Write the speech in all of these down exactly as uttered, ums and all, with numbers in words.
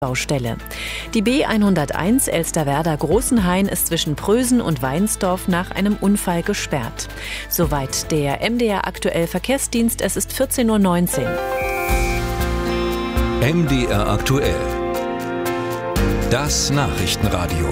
Baustelle. Die B hunderteins Elsterwerda-Großenhain ist zwischen Prösen und Weinsdorf nach einem Unfall gesperrt. Soweit der M D R aktuell Verkehrsdienst. Es ist vierzehn Uhr neunzehn. M D R aktuell. Das Nachrichtenradio.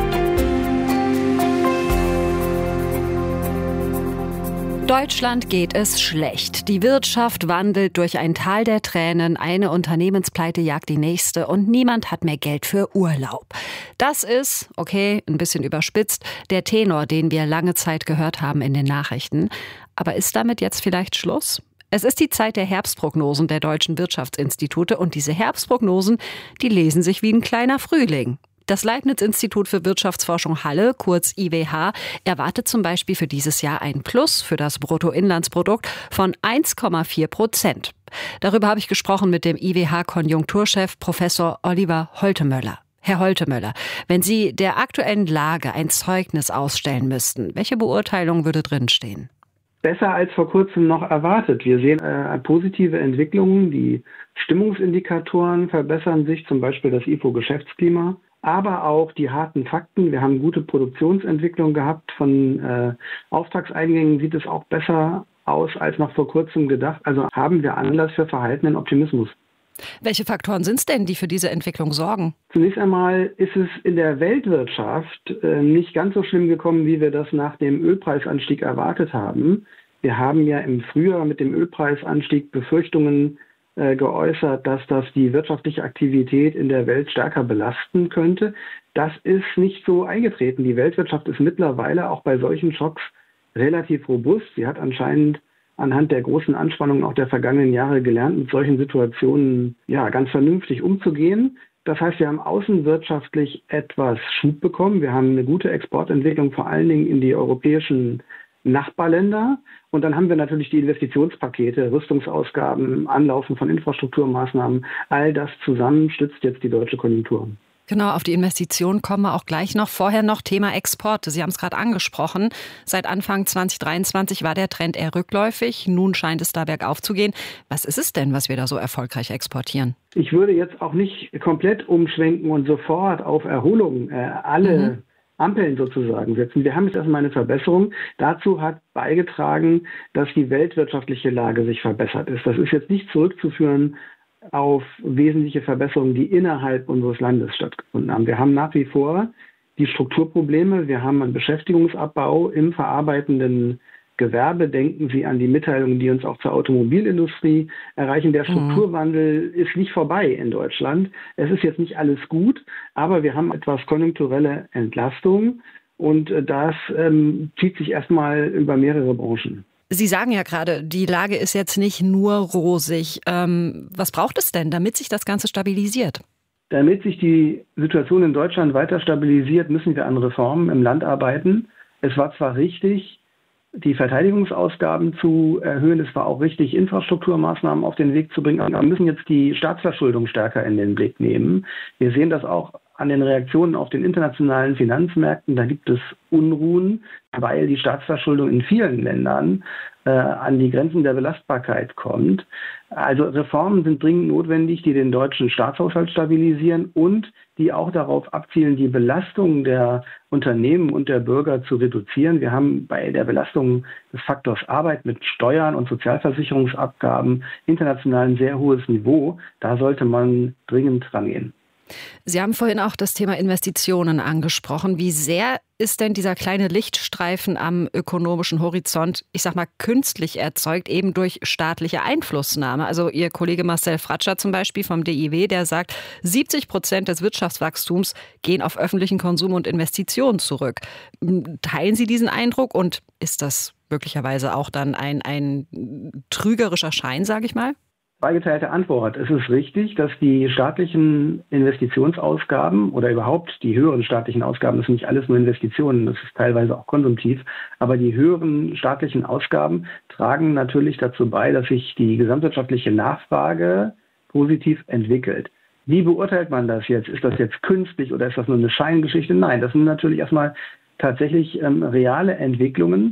Deutschland geht es schlecht. Die Wirtschaft wandelt durch ein Tal der Tränen, eine Unternehmenspleite jagt die nächste und niemand hat mehr Geld für Urlaub. Das ist, okay, ein bisschen überspitzt, der Tenor, den wir lange Zeit gehört haben in den Nachrichten. Aber ist damit jetzt vielleicht Schluss? Es ist die Zeit der Herbstprognosen der deutschen Wirtschaftsinstitute und diese Herbstprognosen, die lesen sich wie ein kleiner Frühling. Das Leibniz-Institut für Wirtschaftsforschung Halle, kurz I W H, erwartet zum Beispiel für dieses Jahr ein Plus für das Bruttoinlandsprodukt von eins Komma vier Prozent. Darüber habe ich gesprochen mit dem I W H-Konjunkturchef Professor Oliver Holtemöller. Herr Holtemöller, wenn Sie der aktuellen Lage ein Zeugnis ausstellen müssten, welche Beurteilung würde drinstehen? Besser als vor kurzem noch erwartet. Wir sehen äh, positive Entwicklungen. Die Stimmungsindikatoren verbessern sich, zum Beispiel das I F O-Geschäftsklima. Aber auch die harten Fakten. Wir haben gute Produktionsentwicklung gehabt. Von äh, Auftragseingängen sieht es auch besser aus als noch vor kurzem gedacht. Also haben wir Anlass für verhaltenen Optimismus. Welche Faktoren sind es denn, die für diese Entwicklung sorgen? Zunächst einmal ist es in der Weltwirtschaft äh, nicht ganz so schlimm gekommen, wie wir das nach dem Ölpreisanstieg erwartet haben. Wir haben ja im Frühjahr mit dem Ölpreisanstieg Befürchtungen geäußert, dass das die wirtschaftliche Aktivität in der Welt stärker belasten könnte. Das ist nicht so eingetreten. Die Weltwirtschaft ist mittlerweile auch bei solchen Schocks relativ robust. Sie hat anscheinend anhand der großen Anspannungen auch der vergangenen Jahre gelernt, mit solchen Situationen ja ganz vernünftig umzugehen. Das heißt, wir haben außenwirtschaftlich etwas Schub bekommen. Wir haben eine gute Exportentwicklung, vor allen Dingen in die europäischen Nachbarländer. Und dann haben wir natürlich die Investitionspakete, Rüstungsausgaben, Anlaufen von Infrastrukturmaßnahmen. All das zusammen stützt jetzt die deutsche Konjunktur. Genau, auf die Investitionen kommen wir auch gleich noch. Vorher noch Thema Exporte. Sie haben es gerade angesprochen. Seit Anfang zwanzig dreiundzwanzig war der Trend eher rückläufig. Nun scheint es da bergauf zu gehen. Was ist es denn, was wir da so erfolgreich exportieren? Ich würde jetzt auch nicht komplett umschwenken und sofort auf Erholung äh, alle mhm. Ampeln sozusagen setzen. Wir haben jetzt erstmal eine Verbesserung. Dazu hat beigetragen, dass die weltwirtschaftliche Lage sich verbessert ist. Das ist jetzt nicht zurückzuführen auf wesentliche Verbesserungen, die innerhalb unseres Landes stattgefunden haben. Wir haben nach wie vor die Strukturprobleme. Wir haben einen Beschäftigungsabbau im verarbeitenden Gewerbe. Denken Sie an die Mitteilungen, die uns auch zur Automobilindustrie erreichen. Der Strukturwandel ist nicht vorbei in Deutschland. Es ist jetzt nicht alles gut, aber wir haben etwas konjunkturelle Entlastung und das ähm, zieht sich erstmal über mehrere Branchen. Sie sagen ja gerade, die Lage ist jetzt nicht nur rosig. Ähm, was braucht es denn, damit sich das Ganze stabilisiert? Damit sich die Situation in Deutschland weiter stabilisiert, müssen wir an Reformen im Land arbeiten. Es war zwar richtig, die Verteidigungsausgaben zu erhöhen. Es war auch richtig, Infrastrukturmaßnahmen auf den Weg zu bringen. Aber wir müssen jetzt die Staatsverschuldung stärker in den Blick nehmen. Wir sehen das auch an den Reaktionen auf den internationalen Finanzmärkten. Da gibt es Unruhen, weil die Staatsverschuldung in vielen Ländern äh, an die Grenzen der Belastbarkeit kommt. Also Reformen sind dringend notwendig, die den deutschen Staatshaushalt stabilisieren und die auch darauf abzielen, die Belastung der Unternehmen und der Bürger zu reduzieren. Wir haben bei der Belastung des Faktors Arbeit mit Steuern und Sozialversicherungsabgaben international ein sehr hohes Niveau. Da sollte man dringend rangehen. Sie haben vorhin auch das Thema Investitionen angesprochen. Wie sehr ist denn dieser kleine Lichtstreifen am ökonomischen Horizont, ich sag mal, künstlich erzeugt, eben durch staatliche Einflussnahme? Also Ihr Kollege Marcel Fratscher zum Beispiel vom D I W, der sagt, siebzig Prozent des Wirtschaftswachstums gehen auf öffentlichen Konsum und Investitionen zurück. Teilen Sie diesen Eindruck und ist das möglicherweise auch dann ein, ein trügerischer Schein, sage ich mal? Zweigeteilte Antwort. Es ist richtig, dass die staatlichen Investitionsausgaben oder überhaupt die höheren staatlichen Ausgaben, das sind nicht alles nur Investitionen, das ist teilweise auch konsumtiv, aber die höheren staatlichen Ausgaben tragen natürlich dazu bei, dass sich die gesamtwirtschaftliche Nachfrage positiv entwickelt. Wie beurteilt man das jetzt? Ist das jetzt künstlich oder ist das nur eine Scheingeschichte? Nein, das sind natürlich erstmal tatsächlich ähm, reale Entwicklungen.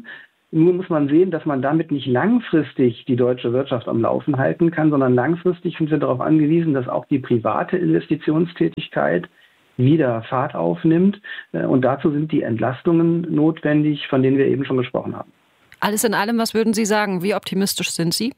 Nur muss man sehen, dass man damit nicht langfristig die deutsche Wirtschaft am Laufen halten kann, sondern langfristig sind wir darauf angewiesen, dass auch die private Investitionstätigkeit wieder Fahrt aufnimmt. Und dazu sind die Entlastungen notwendig, von denen wir eben schon gesprochen haben. Alles in allem, was würden Sie sagen? Wie optimistisch sind Sie?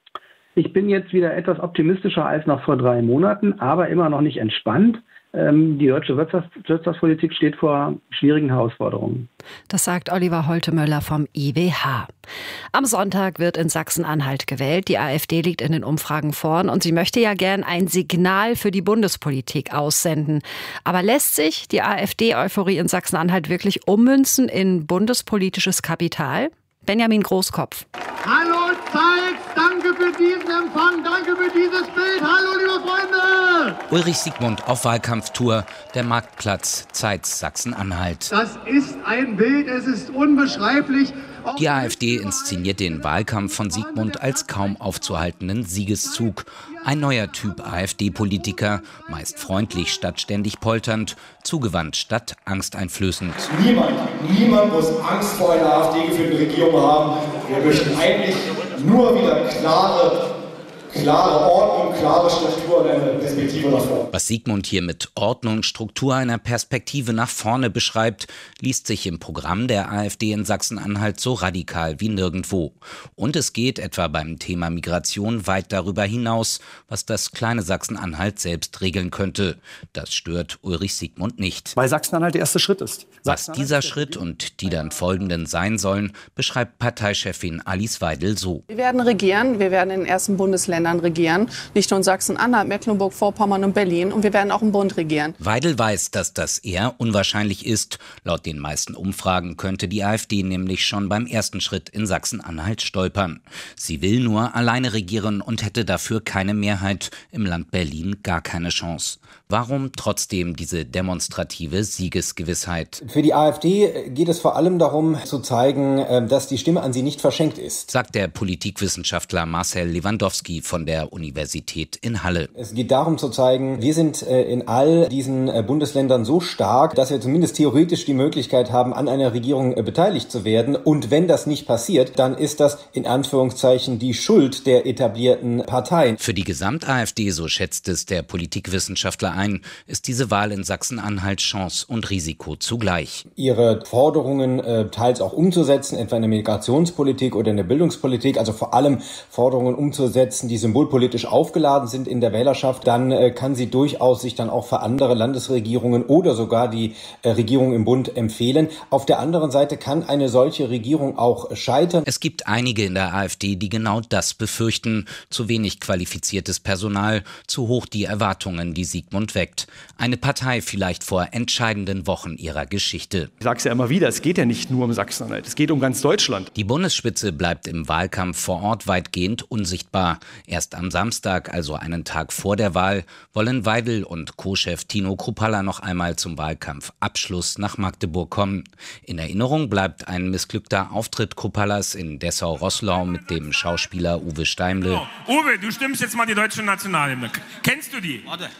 Ich bin jetzt wieder etwas optimistischer als noch vor drei Monaten, aber immer noch nicht entspannt. Die deutsche Wirtschafts- Wirtschaftspolitik steht vor schwierigen Herausforderungen. Das sagt Oliver Holtemöller vom I W H. Am Sonntag wird in Sachsen-Anhalt gewählt. Die AfD liegt in den Umfragen vorn und sie möchte ja gern ein Signal für die Bundespolitik aussenden. Aber lässt sich die AfD-Euphorie in Sachsen-Anhalt wirklich ummünzen in bundespolitisches Kapital? Benjamin Großkopf. Hallo Zeit, danke für diesen Empfang, danke für dieses Bild. Hallo liebe Freunde! Ulrich Siegmund auf Wahlkampftour, der Marktplatz Zeitz Sachsen-Anhalt. Das ist ein Bild, es ist unbeschreiblich. Die AfD inszeniert den Wahlkampf von Siegmund als kaum aufzuhaltenden Siegeszug. Ein neuer Typ AfD-Politiker, meist freundlich statt ständig polternd, zugewandt statt angsteinflößend. Niemand, niemand muss Angst vor einer AfD-geführten Regierung haben. Wir möchten eigentlich nur wieder klare Klare Ordnung, klare Struktur und eine Perspektive nach vorne. Was Siegmund hier mit Ordnung, Struktur, einer Perspektive nach vorne beschreibt, liest sich im Programm der AfD in Sachsen-Anhalt so radikal wie nirgendwo. Und es geht etwa beim Thema Migration weit darüber hinaus, was das kleine Sachsen-Anhalt selbst regeln könnte. Das stört Ulrich Siegmund nicht. Weil Sachsen-Anhalt der erste Schritt ist. Was dieser Schritt und die dann folgenden sein sollen, beschreibt Parteichefin Alice Weidel so. Wir werden regieren, wir werden in den ersten Bundesländern regieren, nicht nur in Sachsen-Anhalt, Mecklenburg-Vorpommern und Berlin, und wir werden auch im Bund regieren. Weidel weiß, dass das eher unwahrscheinlich ist. Laut den meisten Umfragen könnte die AfD nämlich schon beim ersten Schritt in Sachsen-Anhalt stolpern. Sie will nur alleine regieren und hätte dafür keine Mehrheit, im Land Berlin gar keine Chance. Warum trotzdem diese demonstrative Siegesgewissheit? Für die AfD geht es vor allem darum zu zeigen, dass die Stimme an sie nicht verschenkt ist, sagt der Politikwissenschaftler Marcel Lewandowski von der Universität in Halle. Es geht darum zu zeigen, wir sind in all diesen Bundesländern so stark, dass wir zumindest theoretisch die Möglichkeit haben, an einer Regierung beteiligt zu werden. Und wenn das nicht passiert, dann ist das in Anführungszeichen die Schuld der etablierten Parteien. Für die Gesamt-AfD, so schätzt es der Politikwissenschaftler ein, ist diese Wahl in Sachsen-Anhalt Chance und Risiko zugleich. Ihre Forderungen äh, teils auch umzusetzen, etwa in der Migrationspolitik oder in der Bildungspolitik, also vor allem Forderungen umzusetzen, die symbolpolitisch aufgeladen sind in der Wählerschaft, dann äh, kann sie durchaus sich dann auch für andere Landesregierungen oder sogar die äh, Regierung im Bund empfehlen. Auf der anderen Seite kann eine solche Regierung auch scheitern. Es gibt einige in der AfD, die genau das befürchten. Zu wenig qualifiziertes Personal, zu hoch die Erwartungen, die Siegmund weckt. Eine Partei vielleicht vor entscheidenden Wochen ihrer Geschichte. Ich sage es ja immer wieder, es geht ja nicht nur um Sachsen-Anhalt, es geht um ganz Deutschland. Die Bundesspitze bleibt im Wahlkampf vor Ort weitgehend unsichtbar. Erst am Samstag, also einen Tag vor der Wahl, wollen Weidel und Co-Chef Tino Kruppalla noch einmal zum Wahlkampfabschluss nach Magdeburg kommen. In Erinnerung bleibt ein missglückter Auftritt Kruppallas in Dessau-Roßlau mit dem Schauspieler Uwe Steimle. Oh, Uwe, du stimmst jetzt mal die deutsche Nationalhymne. Kennst du die? Warte.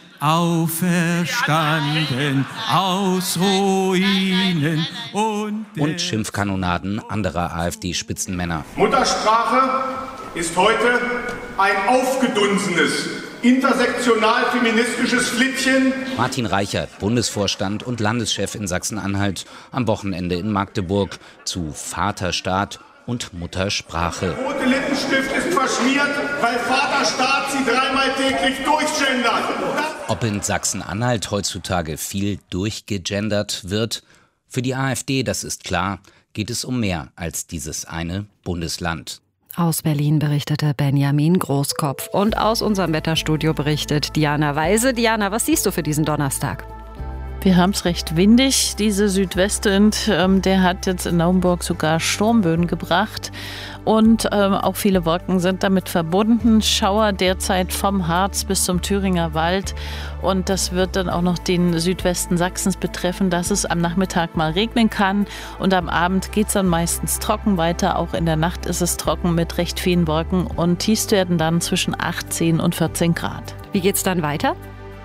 Auferstanden aus Ruinen und, und Schimpfkanonaden anderer AfD-Spitzenmänner. Muttersprache ist heute ein aufgedunsenes, intersektional-feministisches Flittchen. Martin Reichert, Bundesvorstand und Landeschef in Sachsen-Anhalt, am Wochenende in Magdeburg zu Vaterstaat und Muttersprache. Der rote Lippenstift ist verschmiert, weil Vaterstaat sie dreimal täglich durchgendert. Ob in Sachsen-Anhalt heutzutage viel durchgegendert wird? Für die AfD, das ist klar, geht es um mehr als dieses eine Bundesland. Aus Berlin berichtete Benjamin Großkopf und aus unserem Wetterstudio berichtet Diana Weise. Diana, was siehst du für diesen Donnerstag? Wir haben es recht windig. Dieser Südwestwind, ähm, der hat jetzt in Naumburg sogar Sturmböen gebracht. Und ähm, auch viele Wolken sind damit verbunden. Schauer derzeit vom Harz bis zum Thüringer Wald. Und das wird dann auch noch den Südwesten Sachsens betreffen, dass es am Nachmittag mal regnen kann. Und am Abend geht es dann meistens trocken weiter. Auch in der Nacht ist es trocken mit recht vielen Wolken. Und Tiefstwerten dann zwischen achtzehn und vierzehn Grad. Wie geht's dann weiter?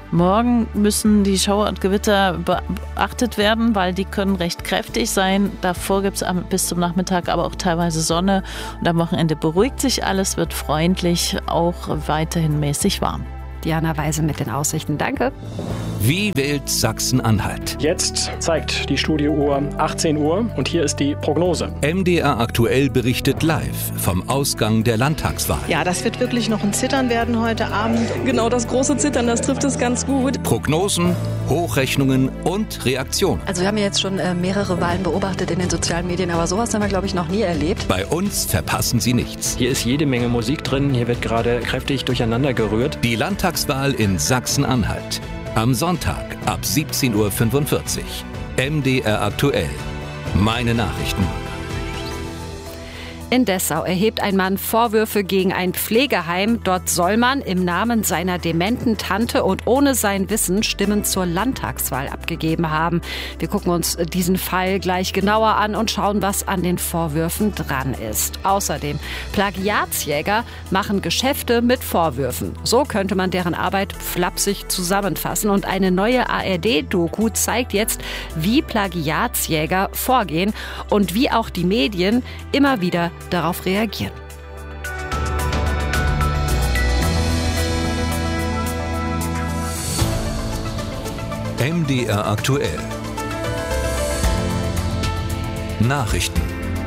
Morgen müssen die Schauer und Gewitter beachtet werden, weil die können recht kräftig sein. Davor gibt es bis zum Nachmittag aber auch teilweise Sonne. Und am Wochenende beruhigt sich alles, wird freundlich, auch weiterhin mäßig warm. Diana Weise mit den Aussichten. Danke. Wie wählt Sachsen-Anhalt? Jetzt zeigt die Studiouhr achtzehn Uhr und hier ist die Prognose. M D R aktuell berichtet live vom Ausgang der Landtagswahl. Ja, das wird wirklich noch ein Zittern werden heute Abend. Genau, das große Zittern, das trifft es ganz gut. Prognosen, Hochrechnungen und Reaktionen. Also wir haben ja jetzt schon äh, mehrere Wahlen beobachtet in den sozialen Medien, aber sowas haben wir, glaube ich, noch nie erlebt. Bei uns verpassen Sie nichts. Hier ist jede Menge Musik drin, hier wird gerade kräftig durcheinander gerührt. Die Landtagswahl in Sachsen-Anhalt. Am Sonntag ab siebzehn Uhr fünfundvierzig. M D R aktuell. Meine Nachrichten. In Dessau erhebt ein Mann Vorwürfe gegen ein Pflegeheim. Dort soll man im Namen seiner dementen Tante und ohne sein Wissen Stimmen zur Landtagswahl abgegeben haben. Wir gucken uns diesen Fall gleich genauer an und schauen, was an den Vorwürfen dran ist. Außerdem, Plagiatsjäger machen Geschäfte mit Vorwürfen. So könnte man deren Arbeit flapsig zusammenfassen. Und eine neue A R D-Doku zeigt jetzt, wie Plagiatsjäger vorgehen und wie auch die Medien immer wieder darauf reagieren. M D R aktuell. Nachrichten.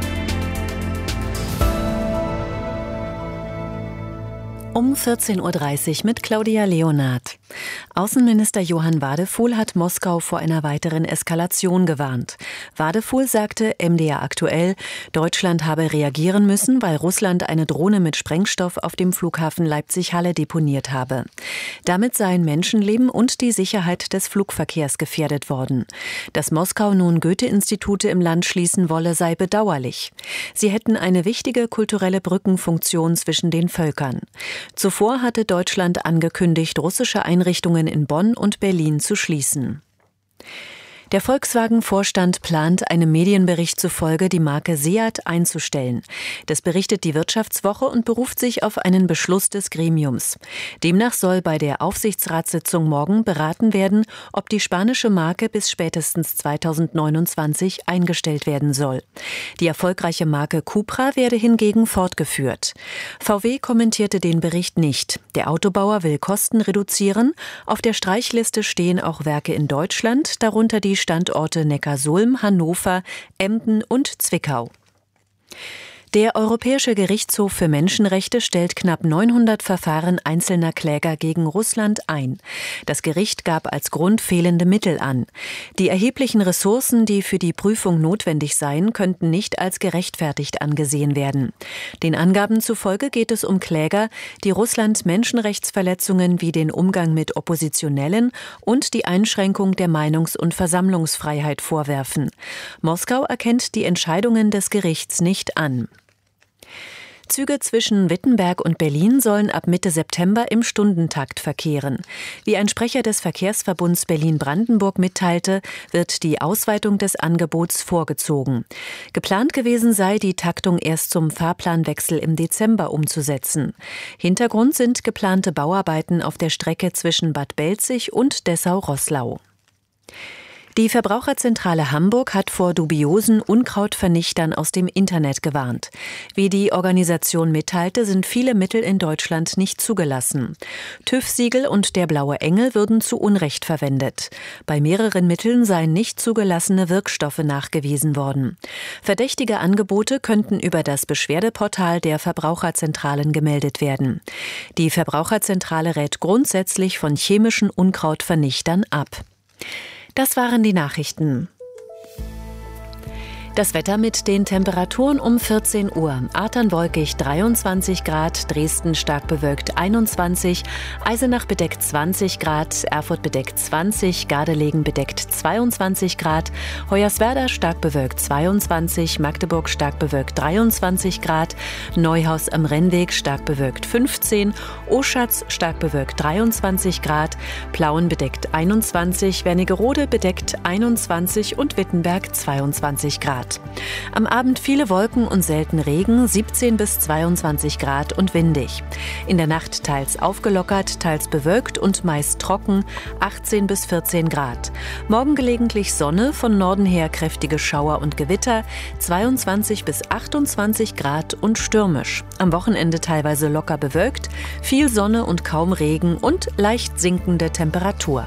Um vierzehn Uhr dreißig mit Claudia Leonard. Außenminister Johann Wadefuhl hat Moskau vor einer weiteren Eskalation gewarnt. Wadefuhl sagte M D R aktuell, Deutschland habe reagieren müssen, weil Russland eine Drohne mit Sprengstoff auf dem Flughafen Leipzig-Halle deponiert habe. Damit seien Menschenleben und die Sicherheit des Flugverkehrs gefährdet worden. Dass Moskau nun Goethe-Institute im Land schließen wolle, sei bedauerlich. Sie hätten eine wichtige kulturelle Brückenfunktion zwischen den Völkern. Zuvor hatte Deutschland angekündigt, russische Einrichtungen in Bonn und Berlin zu schließen. Der Volkswagen-Vorstand plant, einem Medienbericht zufolge die Marke Seat einzustellen. Das berichtet die Wirtschaftswoche und beruft sich auf einen Beschluss des Gremiums. Demnach soll bei der Aufsichtsratssitzung morgen beraten werden, ob die spanische Marke bis spätestens zweitausendneunundzwanzig eingestellt werden soll. Die erfolgreiche Marke Cupra werde hingegen fortgeführt. V W kommentierte den Bericht nicht. Der Autobauer will Kosten reduzieren. Auf der Streichliste stehen auch Werke in Deutschland, darunter die Standorte Neckarsulm, Hannover, Emden und Zwickau. Der Europäische Gerichtshof für Menschenrechte stellt knapp neunhundert Verfahren einzelner Kläger gegen Russland ein. Das Gericht gab als Grund fehlende Mittel an. Die erheblichen Ressourcen, die für die Prüfung notwendig seien, könnten nicht als gerechtfertigt angesehen werden. Den Angaben zufolge geht es um Kläger, die Russland Menschenrechtsverletzungen wie den Umgang mit Oppositionellen und die Einschränkung der Meinungs- und Versammlungsfreiheit vorwerfen. Moskau erkennt die Entscheidungen des Gerichts nicht an. Züge zwischen Wittenberg und Berlin sollen ab Mitte September im Stundentakt verkehren. Wie ein Sprecher des Verkehrsverbunds Berlin-Brandenburg mitteilte, wird die Ausweitung des Angebots vorgezogen. Geplant gewesen sei, die Taktung erst zum Fahrplanwechsel im Dezember umzusetzen. Hintergrund sind geplante Bauarbeiten auf der Strecke zwischen Bad Belzig und Dessau-Roßlau. Die Verbraucherzentrale Hamburg hat vor dubiosen Unkrautvernichtern aus dem Internet gewarnt. Wie die Organisation mitteilte, sind viele Mittel in Deutschland nicht zugelassen. TÜV-Siegel und der Blaue Engel würden zu Unrecht verwendet. Bei mehreren Mitteln seien nicht zugelassene Wirkstoffe nachgewiesen worden. Verdächtige Angebote könnten über das Beschwerdeportal der Verbraucherzentralen gemeldet werden. Die Verbraucherzentrale rät grundsätzlich von chemischen Unkrautvernichtern ab. Das waren die Nachrichten. Das Wetter mit den Temperaturen um vierzehn Uhr. Artern wolkig dreiundzwanzig Grad, Dresden stark bewölkt einundzwanzig, Eisenach bedeckt zwanzig Grad, Erfurt bedeckt zwanzig, Gardelegen bedeckt zweiundzwanzig Grad, Hoyerswerda stark bewölkt zweiundzwanzig, Magdeburg stark bewölkt dreiundzwanzig Grad, Neuhaus am Rennweg stark bewölkt fünfzehn, Oschatz stark bewölkt dreiundzwanzig Grad, Plauen bedeckt einundzwanzig, Wernigerode bedeckt einundzwanzig und Wittenberg zweiundzwanzig Grad. Grad. Am Abend viele Wolken und selten Regen, siebzehn bis zweiundzwanzig Grad und windig. In der Nacht teils aufgelockert, teils bewölkt und meist trocken, achtzehn bis vierzehn Grad. Morgen gelegentlich Sonne, von Norden her kräftige Schauer und Gewitter, zweiundzwanzig bis achtundzwanzig Grad und stürmisch. Am Wochenende teilweise locker bewölkt, viel Sonne und kaum Regen und leicht sinkende Temperatur.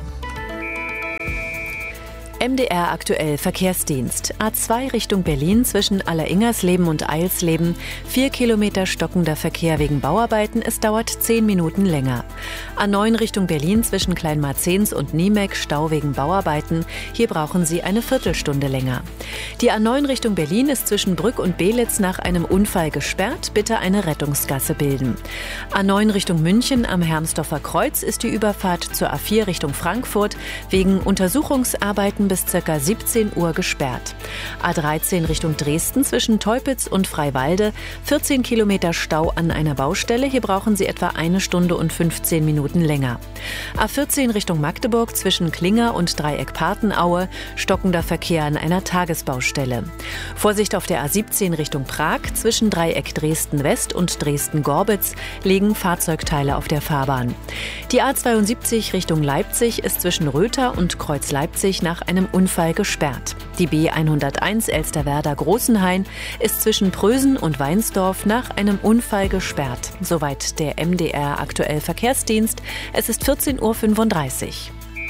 M D R aktuell Verkehrsdienst. A zwei Richtung Berlin zwischen Alleringersleben und Eilsleben. Vier Kilometer stockender Verkehr wegen Bauarbeiten. Es dauert zehn Minuten länger. A neun Richtung Berlin zwischen Kleinmarzens und Niemek. Stau wegen Bauarbeiten. Hier brauchen Sie eine Viertelstunde länger. Die A neun Richtung Berlin ist zwischen Brück und Belitz nach einem Unfall gesperrt. Bitte eine Rettungsgasse bilden. A neun Richtung München am Hermsdorfer Kreuz ist die Überfahrt zur A vier Richtung Frankfurt wegen Untersuchungsarbeiten bis ca. siebzehn Uhr gesperrt. A dreizehn Richtung Dresden zwischen Teupitz und Freiwalde, vierzehn Kilometer Stau an einer Baustelle. Hier brauchen Sie etwa eine Stunde und fünfzehn Minuten länger. A vierzehn Richtung Magdeburg zwischen Klinger und Dreieck Partenaue, stockender Verkehr an einer Tagesbaustelle. Vorsicht auf der A siebzehn Richtung Prag zwischen Dreieck Dresden West und Dresden Gorbitz liegen Fahrzeugteile auf der Fahrbahn. Die A zweiundsiebzig Richtung Leipzig ist zwischen Röther und Kreuz Leipzig nach einem Unfall gesperrt. Die B hunderteins Elsterwerda-Großenhain ist zwischen Prösen und Weinsdorf nach einem Unfall gesperrt. Soweit der M D R aktuell Verkehrsdienst. Es ist vierzehn Uhr fünfunddreißig.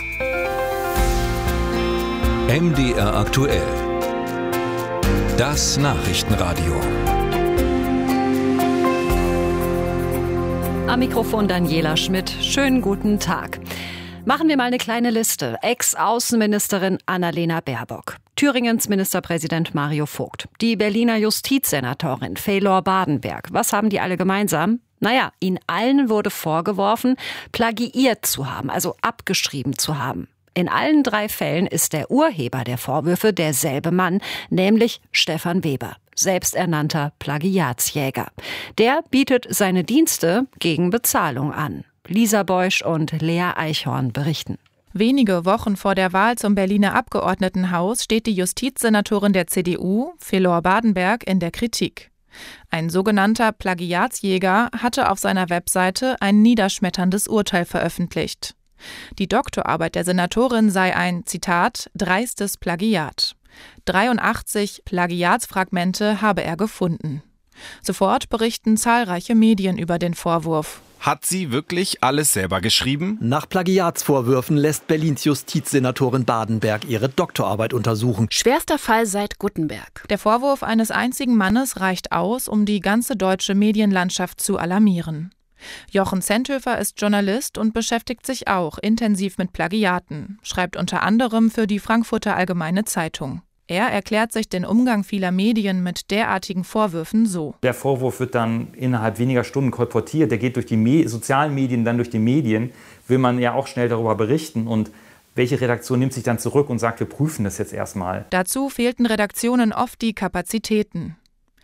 M D R aktuell. Das Nachrichtenradio. Am Mikrofon Daniela Schmidt. Schönen guten Tag. Machen wir mal eine kleine Liste. Ex-Außenministerin Annalena Baerbock, Thüringens Ministerpräsident Mario Vogt, die Berliner Justizsenatorin Felor Badenberg. Was haben die alle gemeinsam? Naja, ihnen allen wurde vorgeworfen, plagiiert zu haben, also abgeschrieben zu haben. In allen drei Fällen ist der Urheber der Vorwürfe derselbe Mann, nämlich Stefan Weber, selbsternannter Plagiatsjäger. Der bietet seine Dienste gegen Bezahlung an. Lisa Beusch und Lea Eichhorn berichten. Wenige Wochen vor der Wahl zum Berliner Abgeordnetenhaus steht die Justizsenatorin der C D U, Felor Badenberg, in der Kritik. Ein sogenannter Plagiatsjäger hatte auf seiner Webseite ein niederschmetterndes Urteil veröffentlicht. Die Doktorarbeit der Senatorin sei ein, Zitat, dreistes Plagiat. dreiundachtzig Plagiatsfragmente habe er gefunden. Sofort berichten zahlreiche Medien über den Vorwurf. Hat sie wirklich alles selber geschrieben? Nach Plagiatsvorwürfen lässt Berlins Justizsenatorin Badenberg ihre Doktorarbeit untersuchen. Schwerster Fall seit Guttenberg. Der Vorwurf eines einzigen Mannes reicht aus, um die ganze deutsche Medienlandschaft zu alarmieren. Jochen Zenthöfer ist Journalist und beschäftigt sich auch intensiv mit Plagiaten, schreibt unter anderem für die Frankfurter Allgemeine Zeitung. Er erklärt sich den Umgang vieler Medien mit derartigen Vorwürfen so. Der Vorwurf wird dann innerhalb weniger Stunden kolportiert. Der geht durch die Me- sozialen Medien, dann durch die Medien. Will man ja auch schnell darüber berichten. Und welche Redaktion nimmt sich dann zurück und sagt, wir prüfen das jetzt erstmal? Dazu fehlten Redaktionen oft die Kapazitäten.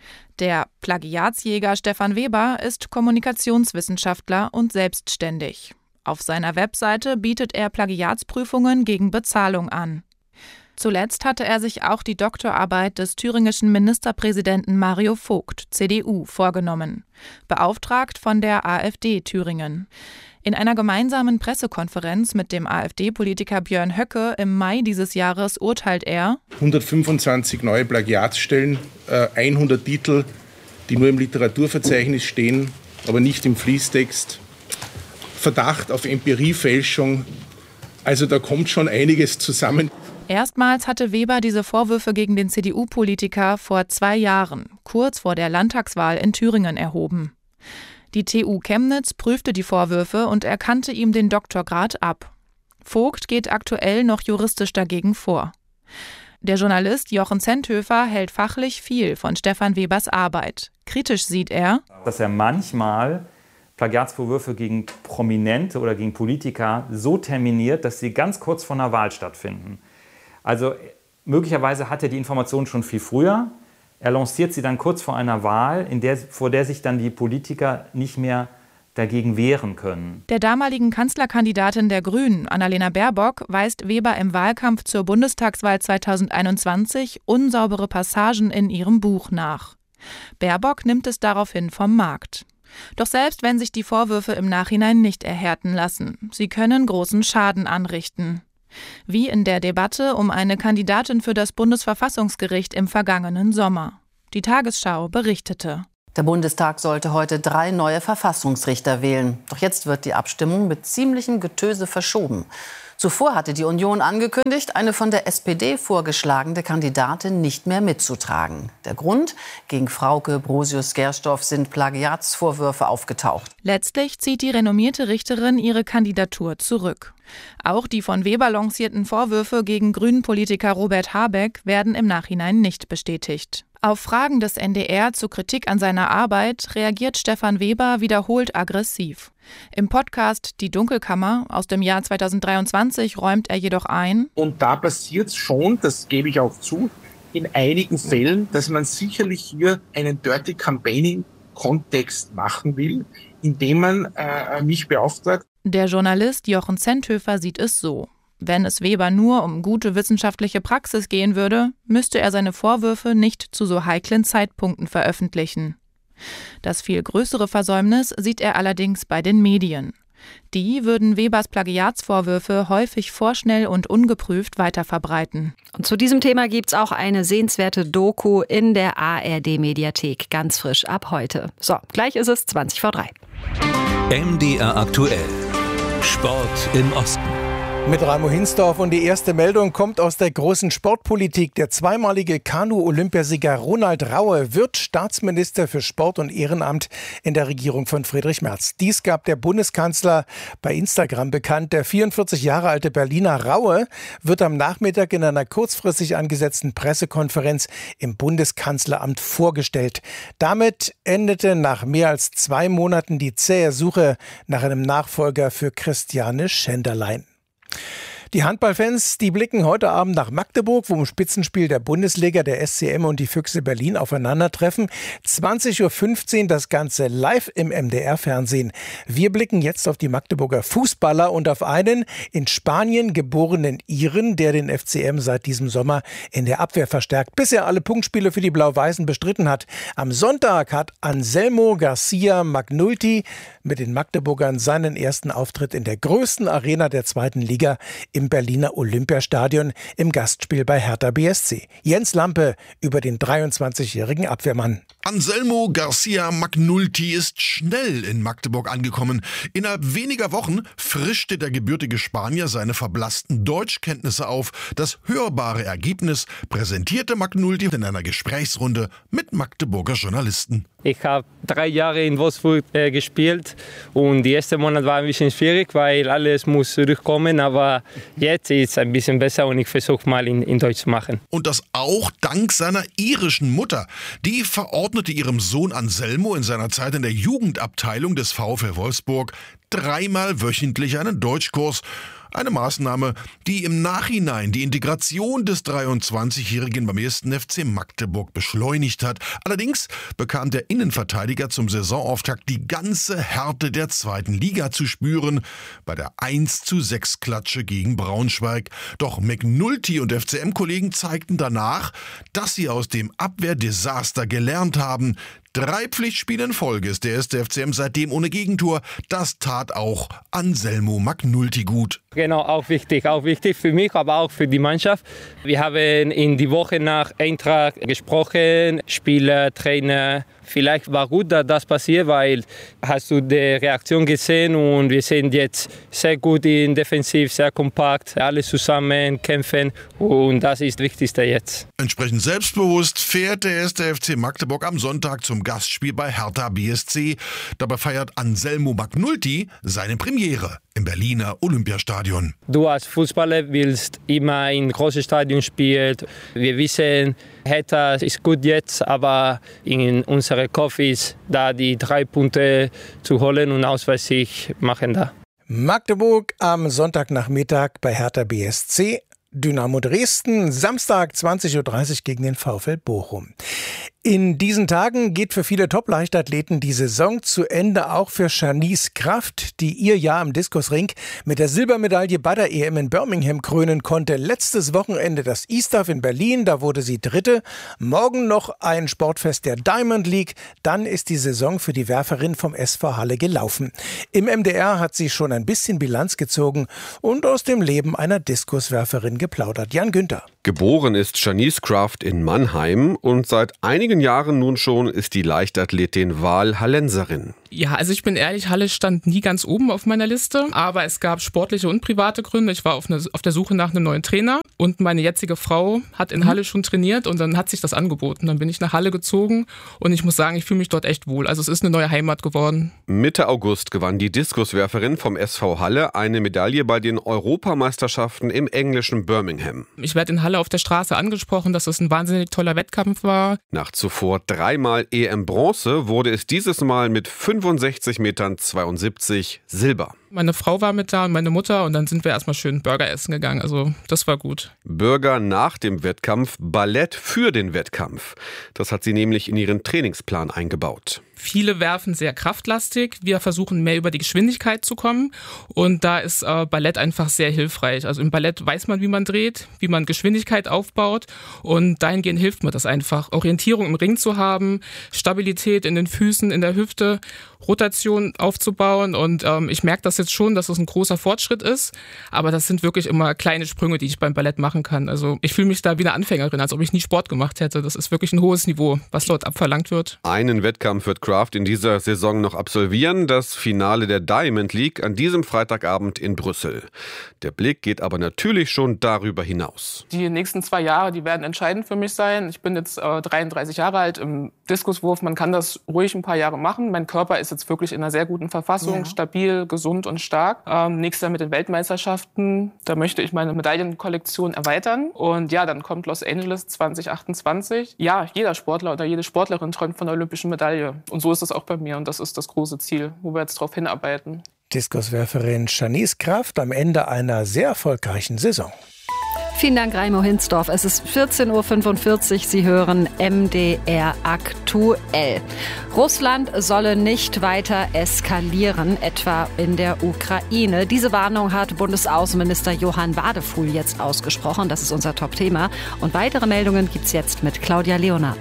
Der Plagiatsjäger Stefan Weber ist Kommunikationswissenschaftler und selbstständig. Auf seiner Webseite bietet er Plagiatsprüfungen gegen Bezahlung an. Zuletzt hatte er sich auch die Doktorarbeit des thüringischen Ministerpräsidenten Mario Vogt, C D U, vorgenommen, beauftragt von der AfD Thüringen. In einer gemeinsamen Pressekonferenz mit dem AfD-Politiker Björn Höcke im Mai dieses Jahres urteilt er: hundertfünfundzwanzig neue Plagiatsstellen, äh, hundert Titel, die nur im Literaturverzeichnis stehen, aber nicht im Fließtext. Verdacht auf Empiriefälschung. Also da kommt schon einiges zusammen. Erstmals hatte Weber diese Vorwürfe gegen den C D U-Politiker vor zwei Jahren, kurz vor der Landtagswahl in Thüringen, erhoben. Die T U Chemnitz prüfte die Vorwürfe und erkannte ihm den Doktorgrad ab. Vogt geht aktuell noch juristisch dagegen vor. Der Journalist Jochen Zenthöfer hält fachlich viel von Stefan Webers Arbeit. Kritisch sieht er, dass er manchmal Plagiatsvorwürfe gegen Prominente oder gegen Politiker so terminiert, dass sie ganz kurz vor einer Wahl stattfinden. Also möglicherweise hat er die Informationen schon viel früher. Er lanciert sie dann kurz vor einer Wahl, in der, vor der sich dann die Politiker nicht mehr dagegen wehren können. Der damaligen Kanzlerkandidatin der Grünen, Annalena Baerbock, weist Weber im Wahlkampf zur Bundestagswahl zweitausendeinundzwanzig unsaubere Passagen in ihrem Buch nach. Baerbock nimmt es daraufhin vom Markt. Doch selbst wenn sich die Vorwürfe im Nachhinein nicht erhärten lassen, sie können großen Schaden anrichten. Wie in der Debatte um eine Kandidatin für das Bundesverfassungsgericht im vergangenen Sommer. Die Tagesschau berichtete. Der Bundestag sollte heute drei neue Verfassungsrichter wählen. Doch jetzt wird die Abstimmung mit ziemlichem Getöse verschoben. Zuvor hatte die Union angekündigt, eine von der S P D vorgeschlagene Kandidatin nicht mehr mitzutragen. Der Grund? Gegen Frauke Brosius-Gersdorf sind Plagiatsvorwürfe aufgetaucht. Letztlich zieht die renommierte Richterin ihre Kandidatur zurück. Auch die von Weber lancierten Vorwürfe gegen Grünen-Politiker Robert Habeck werden im Nachhinein nicht bestätigt. Auf Fragen des N D R zur Kritik an seiner Arbeit reagiert Stefan Weber wiederholt aggressiv. Im Podcast Die Dunkelkammer aus dem Jahr zweitausenddreiundzwanzig räumt er jedoch ein: Und da passiert es schon, das gebe ich auch zu, in einigen Fällen, dass man sicherlich hier einen Dirty Campaigning-Kontext machen will, indem man äh, mich beauftragt. Der Journalist Jochen Zenthöfer sieht es so. Wenn es Weber nur um gute wissenschaftliche Praxis gehen würde, müsste er seine Vorwürfe nicht zu so heiklen Zeitpunkten veröffentlichen. Das viel größere Versäumnis sieht er allerdings bei den Medien. Die würden Webers Plagiatsvorwürfe häufig vorschnell und ungeprüft weiterverbreiten. Und zu diesem Thema gibt's auch eine sehenswerte Doku in der A R D-Mediathek, ganz frisch ab heute. So, gleich ist es zwanzig vor drei. M D R aktuell. Sport im Osten. Mit Raimo Hinsdorf, und die erste Meldung kommt aus der großen Sportpolitik. Der zweimalige Kanu-Olympiasieger Ronald Raue wird Staatsminister für Sport und Ehrenamt in der Regierung von Friedrich Merz. Dies gab der Bundeskanzler bei Instagram bekannt. Der vierundvierzig Jahre alte Berliner Raue wird am Nachmittag in einer kurzfristig angesetzten Pressekonferenz im Bundeskanzleramt vorgestellt. Damit endete nach mehr als zwei Monaten die zähe Suche nach einem Nachfolger für Christiane Schenderlein. Die Handballfans, die blicken heute Abend nach Magdeburg, wo im Spitzenspiel der Bundesliga der S C M und die Füchse Berlin aufeinandertreffen. zwanzig Uhr fünfzehn das Ganze live im M D R-Fernsehen. Wir blicken jetzt auf die Magdeburger Fußballer und auf einen in Spanien geborenen Iren, der den F C M seit diesem Sommer in der Abwehr verstärkt, bis er alle Punktspiele für die Blau-Weißen bestritten hat. Am Sonntag hat Anselmo Garcia Magnulti mit den Magdeburgern seinen ersten Auftritt in der größten Arena der zweiten Liga im Berliner Olympiastadion im Gastspiel bei Hertha B S C. Jens Lampe über den dreiundzwanzigjährigen Abwehrmann. Anselmo Garcia Magnulti ist schnell in Magdeburg angekommen. Innerhalb weniger Wochen frischte der gebürtige Spanier seine verblassten Deutschkenntnisse auf. Das hörbare Ergebnis präsentierte Magnulti in einer Gesprächsrunde mit Magdeburger Journalisten. Ich habe drei Jahre in Wolfsburg äh, gespielt und die erste Monat war ein bisschen schwierig, weil alles muss zurückkommen, aber jetzt ist es ein bisschen besser und ich versuche mal in, in Deutsch zu machen. Und das auch dank seiner irischen Mutter. Die verordnete ihrem Sohn Anselmo in seiner Zeit in der Jugendabteilung des VfL Wolfsburg dreimal wöchentlich einen Deutschkurs. Eine Maßnahme, die im Nachhinein die Integration des dreiundzwanzigjährigen beim ersten F C Magdeburg beschleunigt hat. Allerdings bekam der Innenverteidiger zum Saisonauftakt die ganze Härte der zweiten Liga zu spüren bei der eins zu sechs Klatsche gegen Braunschweig. Doch Magnulti und F C M-Kollegen zeigten danach, dass sie aus dem Abwehrdesaster gelernt haben. Drei Pflichtspiele in Folge ist der erste F C M seitdem ohne Gegentor. Das tat auch Anselmo Magnulti gut. Genau, auch wichtig, auch wichtig für mich, aber auch für die Mannschaft. Wir haben in die Woche nach Eintracht gesprochen, Spieler, Trainer. Vielleicht war gut, dass das passiert, weil hast du die Reaktion gesehen und wir sind jetzt sehr gut in Defensiv, sehr kompakt, alle zusammen kämpfen und das ist das Wichtigste jetzt. Entsprechend selbstbewusst fährt der erste F C Magdeburg am Sonntag zum Gastspiel bei Hertha B S C. Dabei feiert Anselmo Magnulti seine Premiere im Berliner Olympiastadion. Du als Fußballer willst immer in großen Stadien spielen. Wir wissen, Hertha ist gut jetzt, aber in unserem Kopf ist da die drei Punkte zu holen und Auswärtssieg machen da. Magdeburg am Sonntagnachmittag bei Hertha B S C. Dynamo Dresden, Samstag zwanzig Uhr dreißig gegen den VfL Bochum. In diesen Tagen geht für viele Top-Leichtathleten die Saison zu Ende, auch für Shanice Kraft, die ihr Jahr im Diskusring mit der Silbermedaille bei der E M in Birmingham krönen konnte. Letztes Wochenende das E-Staff in Berlin, da wurde sie Dritte. Morgen noch ein Sportfest der Diamond League, dann ist die Saison für die Werferin vom S V Halle gelaufen. Im M D R hat sie schon ein bisschen Bilanz gezogen und aus dem Leben einer Diskuswerferin geplaudert. Jan Günther. Geboren ist Shanice Kraft in Mannheim und seit einigen Jahren nun schon ist die Leichtathletin Wahlhallenserin. Ja, also ich bin ehrlich, Halle stand nie ganz oben auf meiner Liste, aber es gab sportliche und private Gründe. Ich war auf, eine, auf der Suche nach einem neuen Trainer und meine jetzige Frau hat in Halle schon trainiert und dann hat sich das angeboten. Dann bin ich nach Halle gezogen und ich muss sagen, ich fühle mich dort echt wohl. Also es ist eine neue Heimat geworden. Mitte August gewann die Diskuswerferin vom S V Halle eine Medaille bei den Europameisterschaften im englischen Birmingham. Ich werde in Halle auf der Straße angesprochen, dass es ein wahnsinnig toller Wettkampf war. Nach zuvor dreimal E M-Bronze wurde es dieses Mal mit fünfundsechzig Metern zweiundsiebzig Silber. Meine Frau war mit da und meine Mutter und dann sind wir erstmal schön Burger essen gegangen. Also das war gut. Burger nach dem Wettkampf, Ballett für den Wettkampf. Das hat sie nämlich in ihren Trainingsplan eingebaut. Viele werfen sehr kraftlastig. Wir versuchen mehr über die Geschwindigkeit zu kommen und da ist äh, Ballett einfach sehr hilfreich. Also im Ballett weiß man, wie man dreht, wie man Geschwindigkeit aufbaut und dahingehend hilft mir das einfach. Orientierung im Ring zu haben, Stabilität in den Füßen, in der Hüfte, Rotation aufzubauen und ähm, ich merke das jetzt schon, dass das ein großer Fortschritt ist, aber das sind wirklich immer kleine Sprünge, die ich beim Ballett machen kann. Also ich fühle mich da wie eine Anfängerin, als ob ich nie Sport gemacht hätte. Das ist wirklich ein hohes Niveau, was dort abverlangt wird. Einen Wettkampf wird Kraft in dieser Saison noch absolvieren, das Finale der Diamond League an diesem Freitagabend in Brüssel. Der Blick geht aber natürlich schon darüber hinaus. Die nächsten zwei Jahre, die werden entscheidend für mich sein. Ich bin jetzt äh, dreiunddreißig Jahre alt im Diskuswurf. Man kann das ruhig ein paar Jahre machen. Mein Körper ist jetzt wirklich in einer sehr guten Verfassung, ja. Stabil, gesund und stark. Ähm, nächstes Jahr mit den Weltmeisterschaften, da möchte ich meine Medaillenkollektion erweitern. Und ja, dann kommt Los Angeles zwanzig achtundzwanzig. Ja, jeder Sportler oder jede Sportlerin träumt von einer olympischen Medaille. Und so ist es auch bei mir. Und das ist das große Ziel, wo wir jetzt drauf hinarbeiten. Diskuswerferin Shanice Kraft am Ende einer sehr erfolgreichen Saison. Vielen Dank, Reimo Hinsdorf. Es ist vierzehn Uhr fünfundvierzig. Sie hören M D R aktuell. Russland solle nicht weiter eskalieren, etwa in der Ukraine. Diese Warnung hat Bundesaußenminister Johann Wadefuhl jetzt ausgesprochen. Das ist unser Top-Thema. Und weitere Meldungen gibt's jetzt mit Claudia Leonard.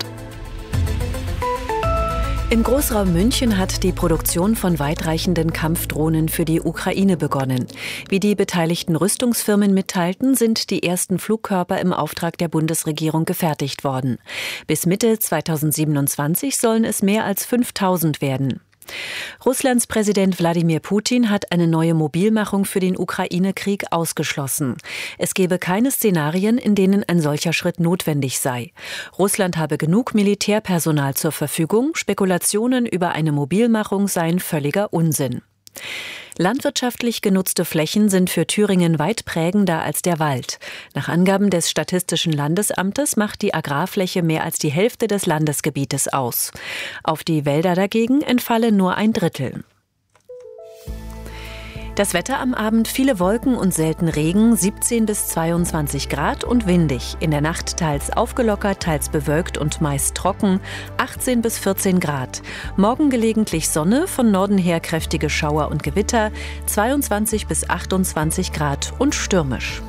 Im Großraum München hat die Produktion von weitreichenden Kampfdrohnen für die Ukraine begonnen. Wie die beteiligten Rüstungsfirmen mitteilten, sind die ersten Flugkörper im Auftrag der Bundesregierung gefertigt worden. Bis Mitte zweitausendsiebenundzwanzig sollen es mehr als fünftausend werden. Russlands Präsident Wladimir Putin hat eine neue Mobilmachung für den Ukraine-Krieg ausgeschlossen. Es gebe keine Szenarien, in denen ein solcher Schritt notwendig sei. Russland habe genug Militärpersonal zur Verfügung. Spekulationen über eine Mobilmachung seien völliger Unsinn. Landwirtschaftlich genutzte Flächen sind für Thüringen weit prägender als der Wald. Nach Angaben des Statistischen Landesamtes macht die Agrarfläche mehr als die Hälfte des Landesgebietes aus. Auf die Wälder dagegen entfalle nur ein Drittel. Das Wetter am Abend: viele Wolken und selten Regen, siebzehn bis zweiundzwanzig Grad und windig. In der Nacht teils aufgelockert, teils bewölkt und meist trocken, achtzehn bis vierzehn Grad. Morgen gelegentlich Sonne, von Norden her kräftige Schauer und Gewitter, zweiundzwanzig bis achtundzwanzig Grad und stürmisch.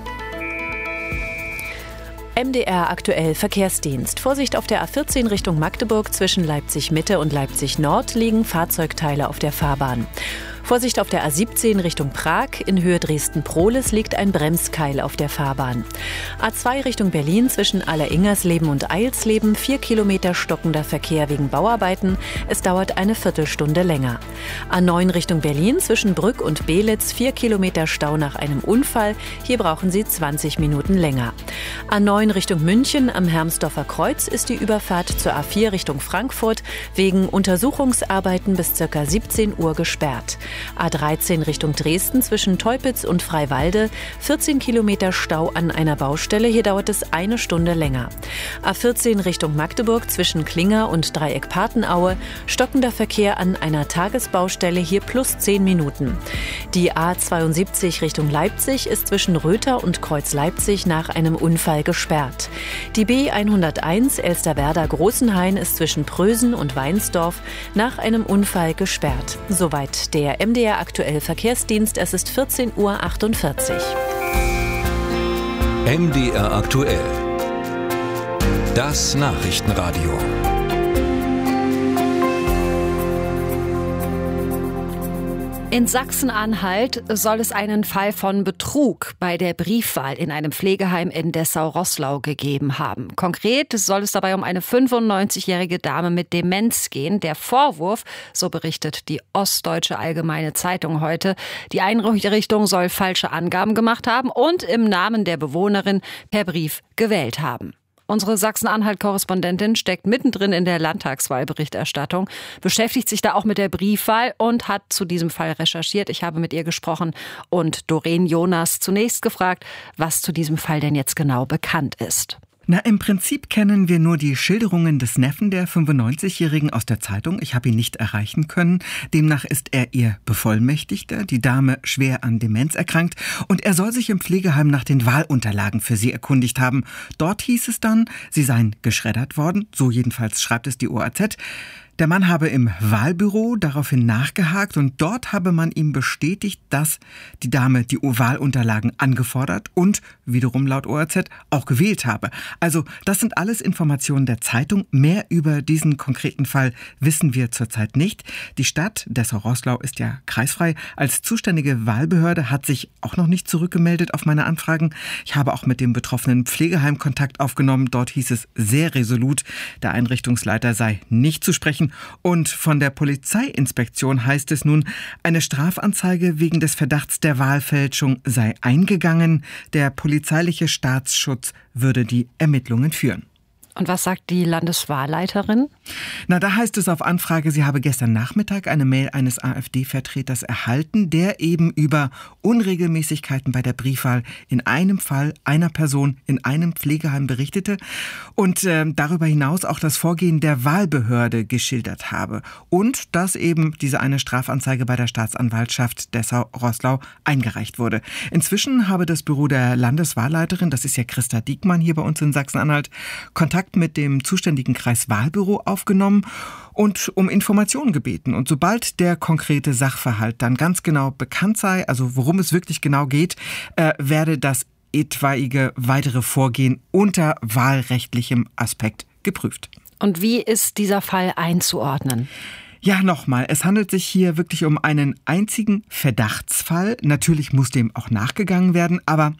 M D R aktuell Verkehrsdienst. Vorsicht auf der A vierzehn Richtung Magdeburg, zwischen Leipzig Mitte und Leipzig Nord liegen Fahrzeugteile auf der Fahrbahn. Vorsicht auf der A siebzehn Richtung Prag, in Höhe Dresden-Prohlis liegt ein Bremskeil auf der Fahrbahn. A zwei Richtung Berlin, zwischen Alleringersleben und Eilsleben, vier Kilometer stockender Verkehr wegen Bauarbeiten. Es dauert eine Viertelstunde länger. A neun Richtung Berlin, zwischen Brück und Belitz, vier Kilometer Stau nach einem Unfall. Hier brauchen Sie zwanzig Minuten länger. A neun Richtung München, am Hermsdorfer Kreuz ist die Überfahrt zur A vier Richtung Frankfurt wegen Untersuchungsarbeiten bis ca. siebzehn Uhr gesperrt. A dreizehn Richtung Dresden, zwischen Teupitz und Freiwalde, vierzehn Kilometer Stau an einer Baustelle. Hier dauert es eine Stunde länger. A vierzehn Richtung Magdeburg, zwischen Klinger und Dreieck Patenaue, stockender Verkehr an einer Tagesbaustelle. Hier plus zehn Minuten. Die A zweiundsiebzig Richtung Leipzig ist zwischen Röther und Kreuz Leipzig nach einem Unfall Unfall gesperrt. Die B hunderteins Elsterwerda-Großenhain ist zwischen Prösen und Weinsdorf nach einem Unfall gesperrt. Soweit der M D R aktuell Verkehrsdienst. Es ist vierzehn Uhr achtundvierzig. M D R aktuell. Das Nachrichtenradio. In Sachsen-Anhalt soll es einen Fall von Betrug bei der Briefwahl in einem Pflegeheim in Dessau-Roßlau gegeben haben. Konkret soll es dabei um eine fünfundneunzigjährige Dame mit Demenz gehen. Der Vorwurf, so berichtet die Ostdeutsche Allgemeine Zeitung heute, die Einrichtung soll falsche Angaben gemacht haben und im Namen der Bewohnerin per Brief gewählt haben. Unsere Sachsen-Anhalt-Korrespondentin steckt mittendrin in der Landtagswahlberichterstattung, beschäftigt sich da auch mit der Briefwahl und hat zu diesem Fall recherchiert. Ich habe mit ihr gesprochen und Doreen Jonas zunächst gefragt, was zu diesem Fall denn jetzt genau bekannt ist. Na, im Prinzip kennen wir nur die Schilderungen des Neffen der fünfundneunzigjährigen aus der Zeitung. Ich habe ihn nicht erreichen können. Demnach ist er ihr Bevollmächtigter, die Dame schwer an Demenz erkrankt und er soll sich im Pflegeheim nach den Wahlunterlagen für sie erkundigt haben. Dort hieß es dann, sie seien geschreddert worden, so jedenfalls schreibt es die O A Z. Der Mann habe im Wahlbüro daraufhin nachgehakt und dort habe man ihm bestätigt, dass die Dame die Wahlunterlagen angefordert und wiederum laut O A Z auch gewählt habe. Also das sind alles Informationen der Zeitung. Mehr über diesen konkreten Fall wissen wir zurzeit nicht. Die Stadt Dessau-Roßlau ist ja kreisfrei. Als zuständige Wahlbehörde hat sich auch noch nicht zurückgemeldet auf meine Anfragen. Ich habe auch mit dem betroffenen Pflegeheim Kontakt aufgenommen. Dort hieß es sehr resolut, der Einrichtungsleiter sei nicht zu sprechen. Und von der Polizeiinspektion heißt es nun, eine Strafanzeige wegen des Verdachts der Wahlfälschung sei eingegangen. Der polizeiliche Staatsschutz würde die Ermittlungen führen. Und was sagt die Landeswahlleiterin? Na, da heißt es auf Anfrage, sie habe gestern Nachmittag eine Mail eines AfD-Vertreters erhalten, der eben über Unregelmäßigkeiten bei der Briefwahl in einem Fall einer Person in einem Pflegeheim berichtete und äh, darüber hinaus auch das Vorgehen der Wahlbehörde geschildert habe. Und dass eben diese eine Strafanzeige bei der Staatsanwaltschaft Dessau-Roßlau eingereicht wurde. Inzwischen habe das Büro der Landeswahlleiterin, das ist ja Christa Diekmann hier bei uns in Sachsen-Anhalt, Kontakt mit dem zuständigen Kreiswahlbüro aufgenommen und um Informationen gebeten. Und sobald der konkrete Sachverhalt dann ganz genau bekannt sei, also worum es wirklich genau geht, äh, werde das etwaige weitere Vorgehen unter wahlrechtlichem Aspekt geprüft. Und wie ist dieser Fall einzuordnen? Ja, nochmal, es handelt sich hier wirklich um einen einzigen Verdachtsfall. Natürlich muss dem auch nachgegangen werden, aber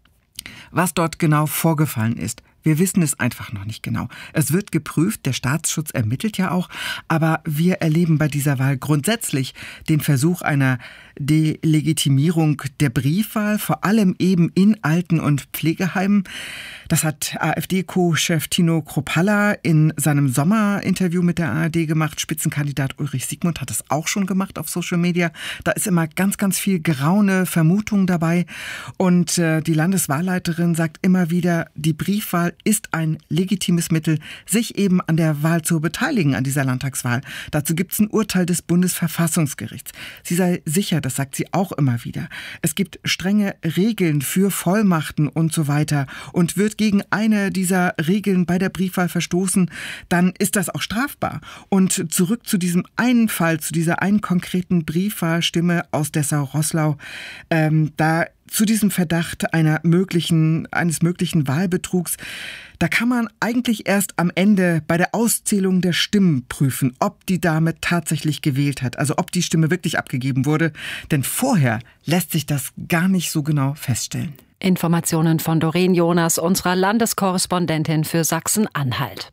was dort genau vorgefallen ist, wir wissen es einfach noch nicht genau. Es wird geprüft, der Staatsschutz ermittelt ja auch, aber wir erleben bei dieser Wahl grundsätzlich den Versuch einer Delegitimierung der Briefwahl, vor allem eben in Alten- und Pflegeheimen. Das hat AfD-Co-Chef Tino Kruppalla in seinem Sommerinterview mit der A R D gemacht. Spitzenkandidat Ulrich Siegmund hat es auch schon gemacht auf Social Media. Da ist immer ganz, ganz viel Geraune, Vermutung dabei. Und äh, die Landeswahlleiterin sagt immer wieder, die Briefwahl ist ein legitimes Mittel, sich eben an der Wahl zu beteiligen, an dieser Landtagswahl. Dazu gibt es ein Urteil des Bundesverfassungsgerichts. Sie sei sicher, das sagt sie auch immer wieder. Es gibt strenge Regeln für Vollmachten und so weiter. Und wird gegen eine dieser Regeln bei der Briefwahl verstoßen, dann ist das auch strafbar. Und zurück zu diesem einen Fall, zu dieser einen konkreten Briefwahlstimme aus Dessau-Roßlau, ähm, da zu diesem Verdacht einer möglichen, eines möglichen Wahlbetrugs, da kann man eigentlich erst am Ende bei der Auszählung der Stimmen prüfen, ob die Dame tatsächlich gewählt hat, also ob die Stimme wirklich abgegeben wurde. Denn vorher lässt sich das gar nicht so genau feststellen. Informationen von Doreen Jonas, unserer Landeskorrespondentin für Sachsen-Anhalt.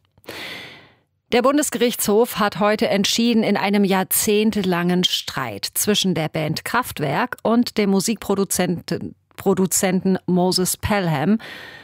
Der Bundesgerichtshof hat heute entschieden in einem jahrzehntelangen Streit zwischen der Band Kraftwerk und dem Musikproduzenten Produzenten Moses Pelham.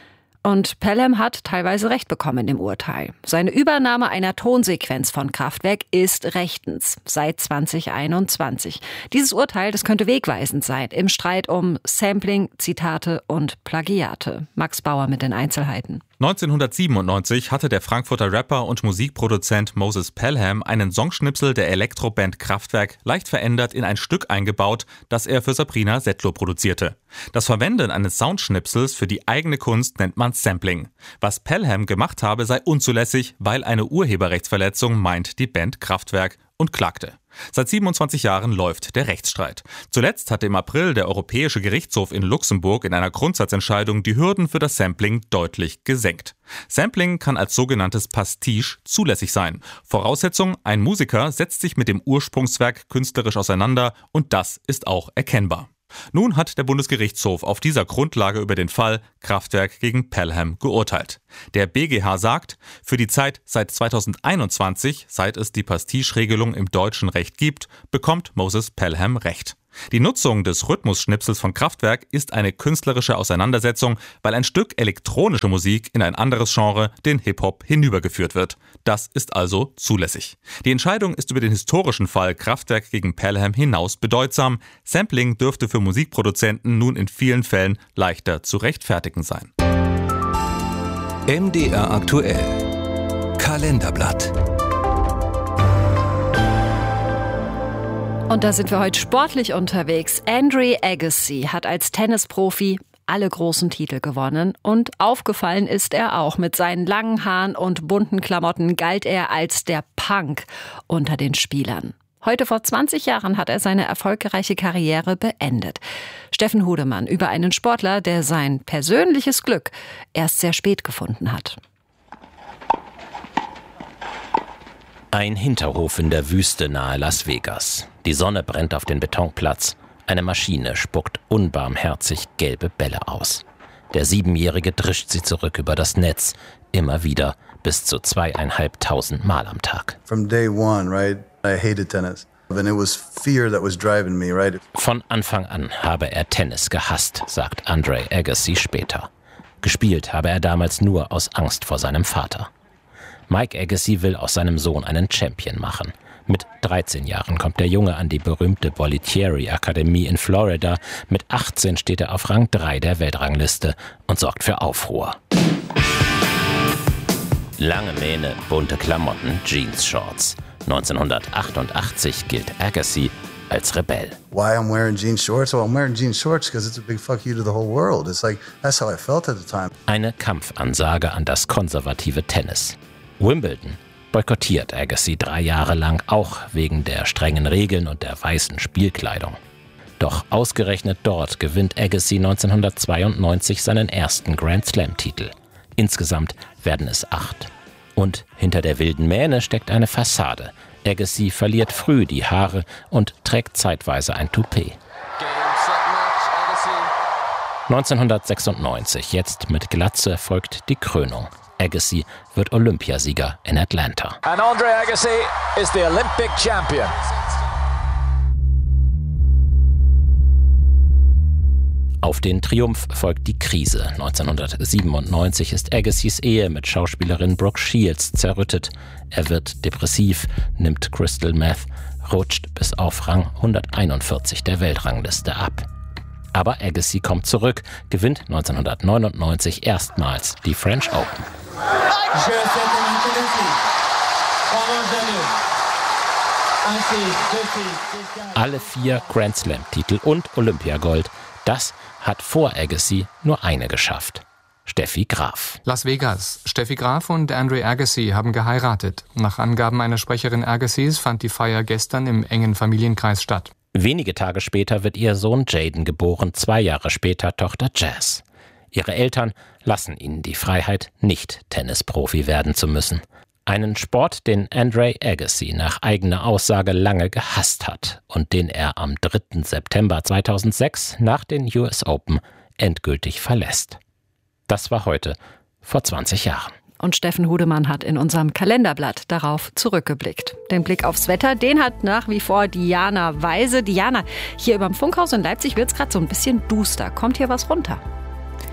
Und Pelham hat teilweise Recht bekommen im Urteil. Seine Übernahme einer Tonsequenz von Kraftwerk ist rechtens seit zwanzig einundzwanzig. Dieses Urteil, das könnte wegweisend sein im Streit um Sampling, Zitate und Plagiate. Max Bauer mit den Einzelheiten. neunzehnhundertsiebenundneunzig hatte der Frankfurter Rapper und Musikproduzent Moses Pelham einen Songschnipsel der Elektroband Kraftwerk leicht verändert in ein Stück eingebaut, das er für Sabrina Settler produzierte. Das Verwenden eines Soundschnipsels für die eigene Kunst nennt man Sampling. Was Pelham gemacht habe, sei unzulässig, weil eine Urheberrechtsverletzung, meint die Band Kraftwerk und klagte. Seit siebenundzwanzig Jahren läuft der Rechtsstreit. Zuletzt hatte im April der Europäische Gerichtshof in Luxemburg in einer Grundsatzentscheidung die Hürden für das Sampling deutlich gesenkt. Sampling kann als sogenanntes Pastiche zulässig sein. Voraussetzung: ein Musiker setzt sich mit dem Ursprungswerk künstlerisch auseinander und das ist auch erkennbar. Nun hat der Bundesgerichtshof auf dieser Grundlage über den Fall Kraftwerk gegen Pelham geurteilt. Der B G H sagt, für die Zeit seit zweitausendeinundzwanzig, seit es die Pastiche-Regelung im deutschen Recht gibt, bekommt Moses Pelham Recht. Die Nutzung des Rhythmusschnipsels von Kraftwerk ist eine künstlerische Auseinandersetzung, weil ein Stück elektronische Musik in ein anderes Genre, den Hip-Hop, hinübergeführt wird. Das ist also zulässig. Die Entscheidung ist über den historischen Fall Kraftwerk gegen Pelham hinaus bedeutsam. Sampling dürfte für Musikproduzenten nun in vielen Fällen leichter zu rechtfertigen sein. M D R aktuell. Kalenderblatt. Und da sind wir heute sportlich unterwegs. Andre Agassi hat als Tennisprofi alle großen Titel gewonnen und aufgefallen ist er auch. Mit seinen langen Haaren und bunten Klamotten galt er als der Punk unter den Spielern. Heute vor zwanzig Jahren hat er seine erfolgreiche Karriere beendet. Steffen Hudemann über einen Sportler, der sein persönliches Glück erst sehr spät gefunden hat. Ein Hinterhof in der Wüste nahe Las Vegas. Die Sonne brennt auf den Betonplatz. Eine Maschine spuckt unbarmherzig gelbe Bälle aus. Der Siebenjährige drischt sie zurück über das Netz. Immer wieder, bis zu zweieinhalbtausend Mal am Tag. From day one, right, I hated tennis. And it was fear that was driving me, right? Von Anfang an habe er Tennis gehasst, sagt Andre Agassi später. Gespielt habe er damals nur aus Angst vor seinem Vater. Mike Agassi will aus seinem Sohn einen Champion machen. Mit dreizehn Jahren kommt der Junge an die berühmte Bollettieri-Akademie in Florida. Mit achtzehn steht er auf Rang drei der Weltrangliste und sorgt für Aufruhr. Lange Mähne, bunte Klamotten, Jeans-Shorts. neunzehnhundertachtundachtzig gilt Agassi als Rebell. Why I'm wearing jean shorts? Well, I'm wearing jean shorts because it's a big fuck you to the whole world. It's like, that's how I felt at the time. Eine Kampfansage an das konservative Tennis. Wimbledon boykottiert Agassi drei Jahre lang, auch wegen der strengen Regeln und der weißen Spielkleidung. Doch ausgerechnet dort gewinnt Agassi neunzehnhundertzweiundneunzig seinen ersten Grand-Slam-Titel. Insgesamt werden es acht. Und hinter der wilden Mähne steckt eine Fassade. Agassi verliert früh die Haare und trägt zeitweise ein Toupet. neunzehnhundertsechsundneunzig, jetzt mit Glatze, folgt die Krönung. Agassi wird Olympiasieger in Atlanta. And Andre Agassi is the Olympic champion. Auf den Triumph folgt die Krise. neunzehnhundertsiebenundneunzig ist Agassis Ehe mit Schauspielerin Brooke Shields zerrüttet. Er wird depressiv, nimmt Crystal Meth, rutscht bis auf Rang hunderteinundvierzig der Weltrangliste ab. Aber Agassi kommt zurück, gewinnt neunzehnhundertneunundneunzig erstmals die French Open. Alle vier Grand Slam-Titel und Olympiagold, das hat vor Agassi nur eine geschafft. Steffi Graf. Las Vegas. Steffi Graf und Andre Agassi haben geheiratet. Nach Angaben einer Sprecherin Agassis fand die Feier gestern im engen Familienkreis statt. Wenige Tage später wird ihr Sohn Jaden geboren, zwei Jahre später Tochter Jazz. Ihre Eltern lassen ihnen die Freiheit, nicht Tennisprofi werden zu müssen. Einen Sport, den Andre Agassi nach eigener Aussage lange gehasst hat und den er am dritten September zweitausendsechs nach den U S Open endgültig verlässt. Das war heute vor zwanzig Jahren. Und Steffen Hudemann hat in unserem Kalenderblatt darauf zurückgeblickt. Den Blick aufs Wetter, den hat nach wie vor Diana Weise. Diana, hier überm Funkhaus in Leipzig wird es gerade so ein bisschen duster. Kommt hier was runter?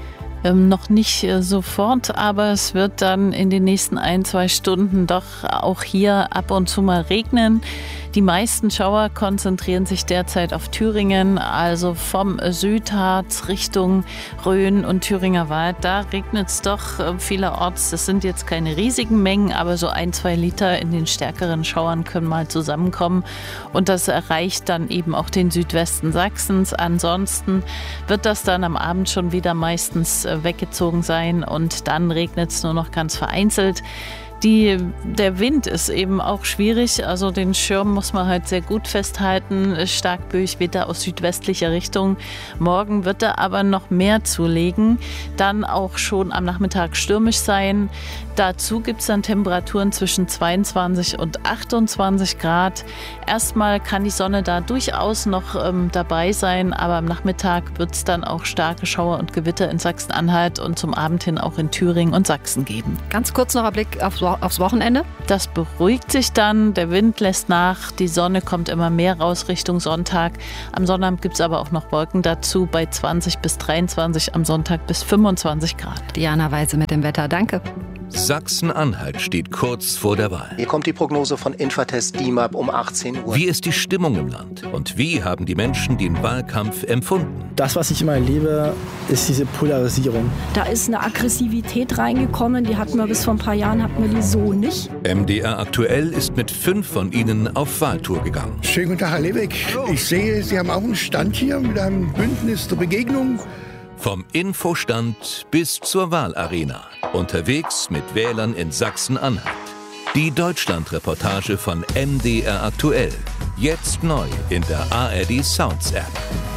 Ähm, noch nicht äh, sofort, aber es wird dann in den nächsten ein, zwei Stunden doch auch hier ab und zu mal regnen. Die meisten Schauer konzentrieren sich derzeit auf Thüringen, also vom Südharz Richtung Rhön und Thüringer Wald. Da regnet es doch äh, vielerorts. Das sind jetzt keine riesigen Mengen, aber so ein, zwei Liter in den stärkeren Schauern können mal zusammenkommen. Und das erreicht dann eben auch den Südwesten Sachsens. Ansonsten wird das dann am Abend schon wieder meistens äh, weggezogen sein und dann regnet es nur noch ganz vereinzelt. Die, der Wind ist eben auch schwierig, also den Schirm muss man halt sehr gut festhalten. Stark böig weht er aus südwestlicher Richtung. Morgen wird er aber noch mehr zulegen, dann auch schon am Nachmittag stürmisch sein. Dazu gibt es dann Temperaturen zwischen zweiundzwanzig und achtundzwanzig Grad. Erstmal kann die Sonne da durchaus noch ähm, dabei sein, aber am Nachmittag wird es dann auch starke Schauer und Gewitter in Sachsen-Anhalt und zum Abend hin auch in Thüringen und Sachsen geben. Ganz kurz noch ein Blick auf, aufs Wochenende. Das beruhigt sich dann, der Wind lässt nach, die Sonne kommt immer mehr raus Richtung Sonntag. Am Sonnabend gibt es aber auch noch Wolken dazu, bei zwanzig bis dreiundzwanzig, am Sonntag bis fünfundzwanzig Grad. Diana Weise mit dem Wetter, danke. Sachsen-Anhalt steht kurz vor der Wahl. Hier kommt die Prognose von Infatest D I M A P um achtzehn Uhr. Wie ist die Stimmung im Land? Und wie haben die Menschen den Wahlkampf empfunden? Das, was ich immer erlebe, ist diese Polarisierung. Da ist eine Aggressivität reingekommen, die hatten wir bis vor ein paar Jahren, hatten wir die so nicht. M D R aktuell ist mit fünf von ihnen auf Wahltour gegangen. Schönen guten Tag, Herr Lebeck. Ich sehe, Sie haben auch einen Stand hier mit einem Bündnis zur Begegnung. Vom Infostand bis zur Wahlarena. Unterwegs mit Wählern in Sachsen-Anhalt. Die Deutschland-Reportage von M D R aktuell. Jetzt neu in der A R D Sounds App.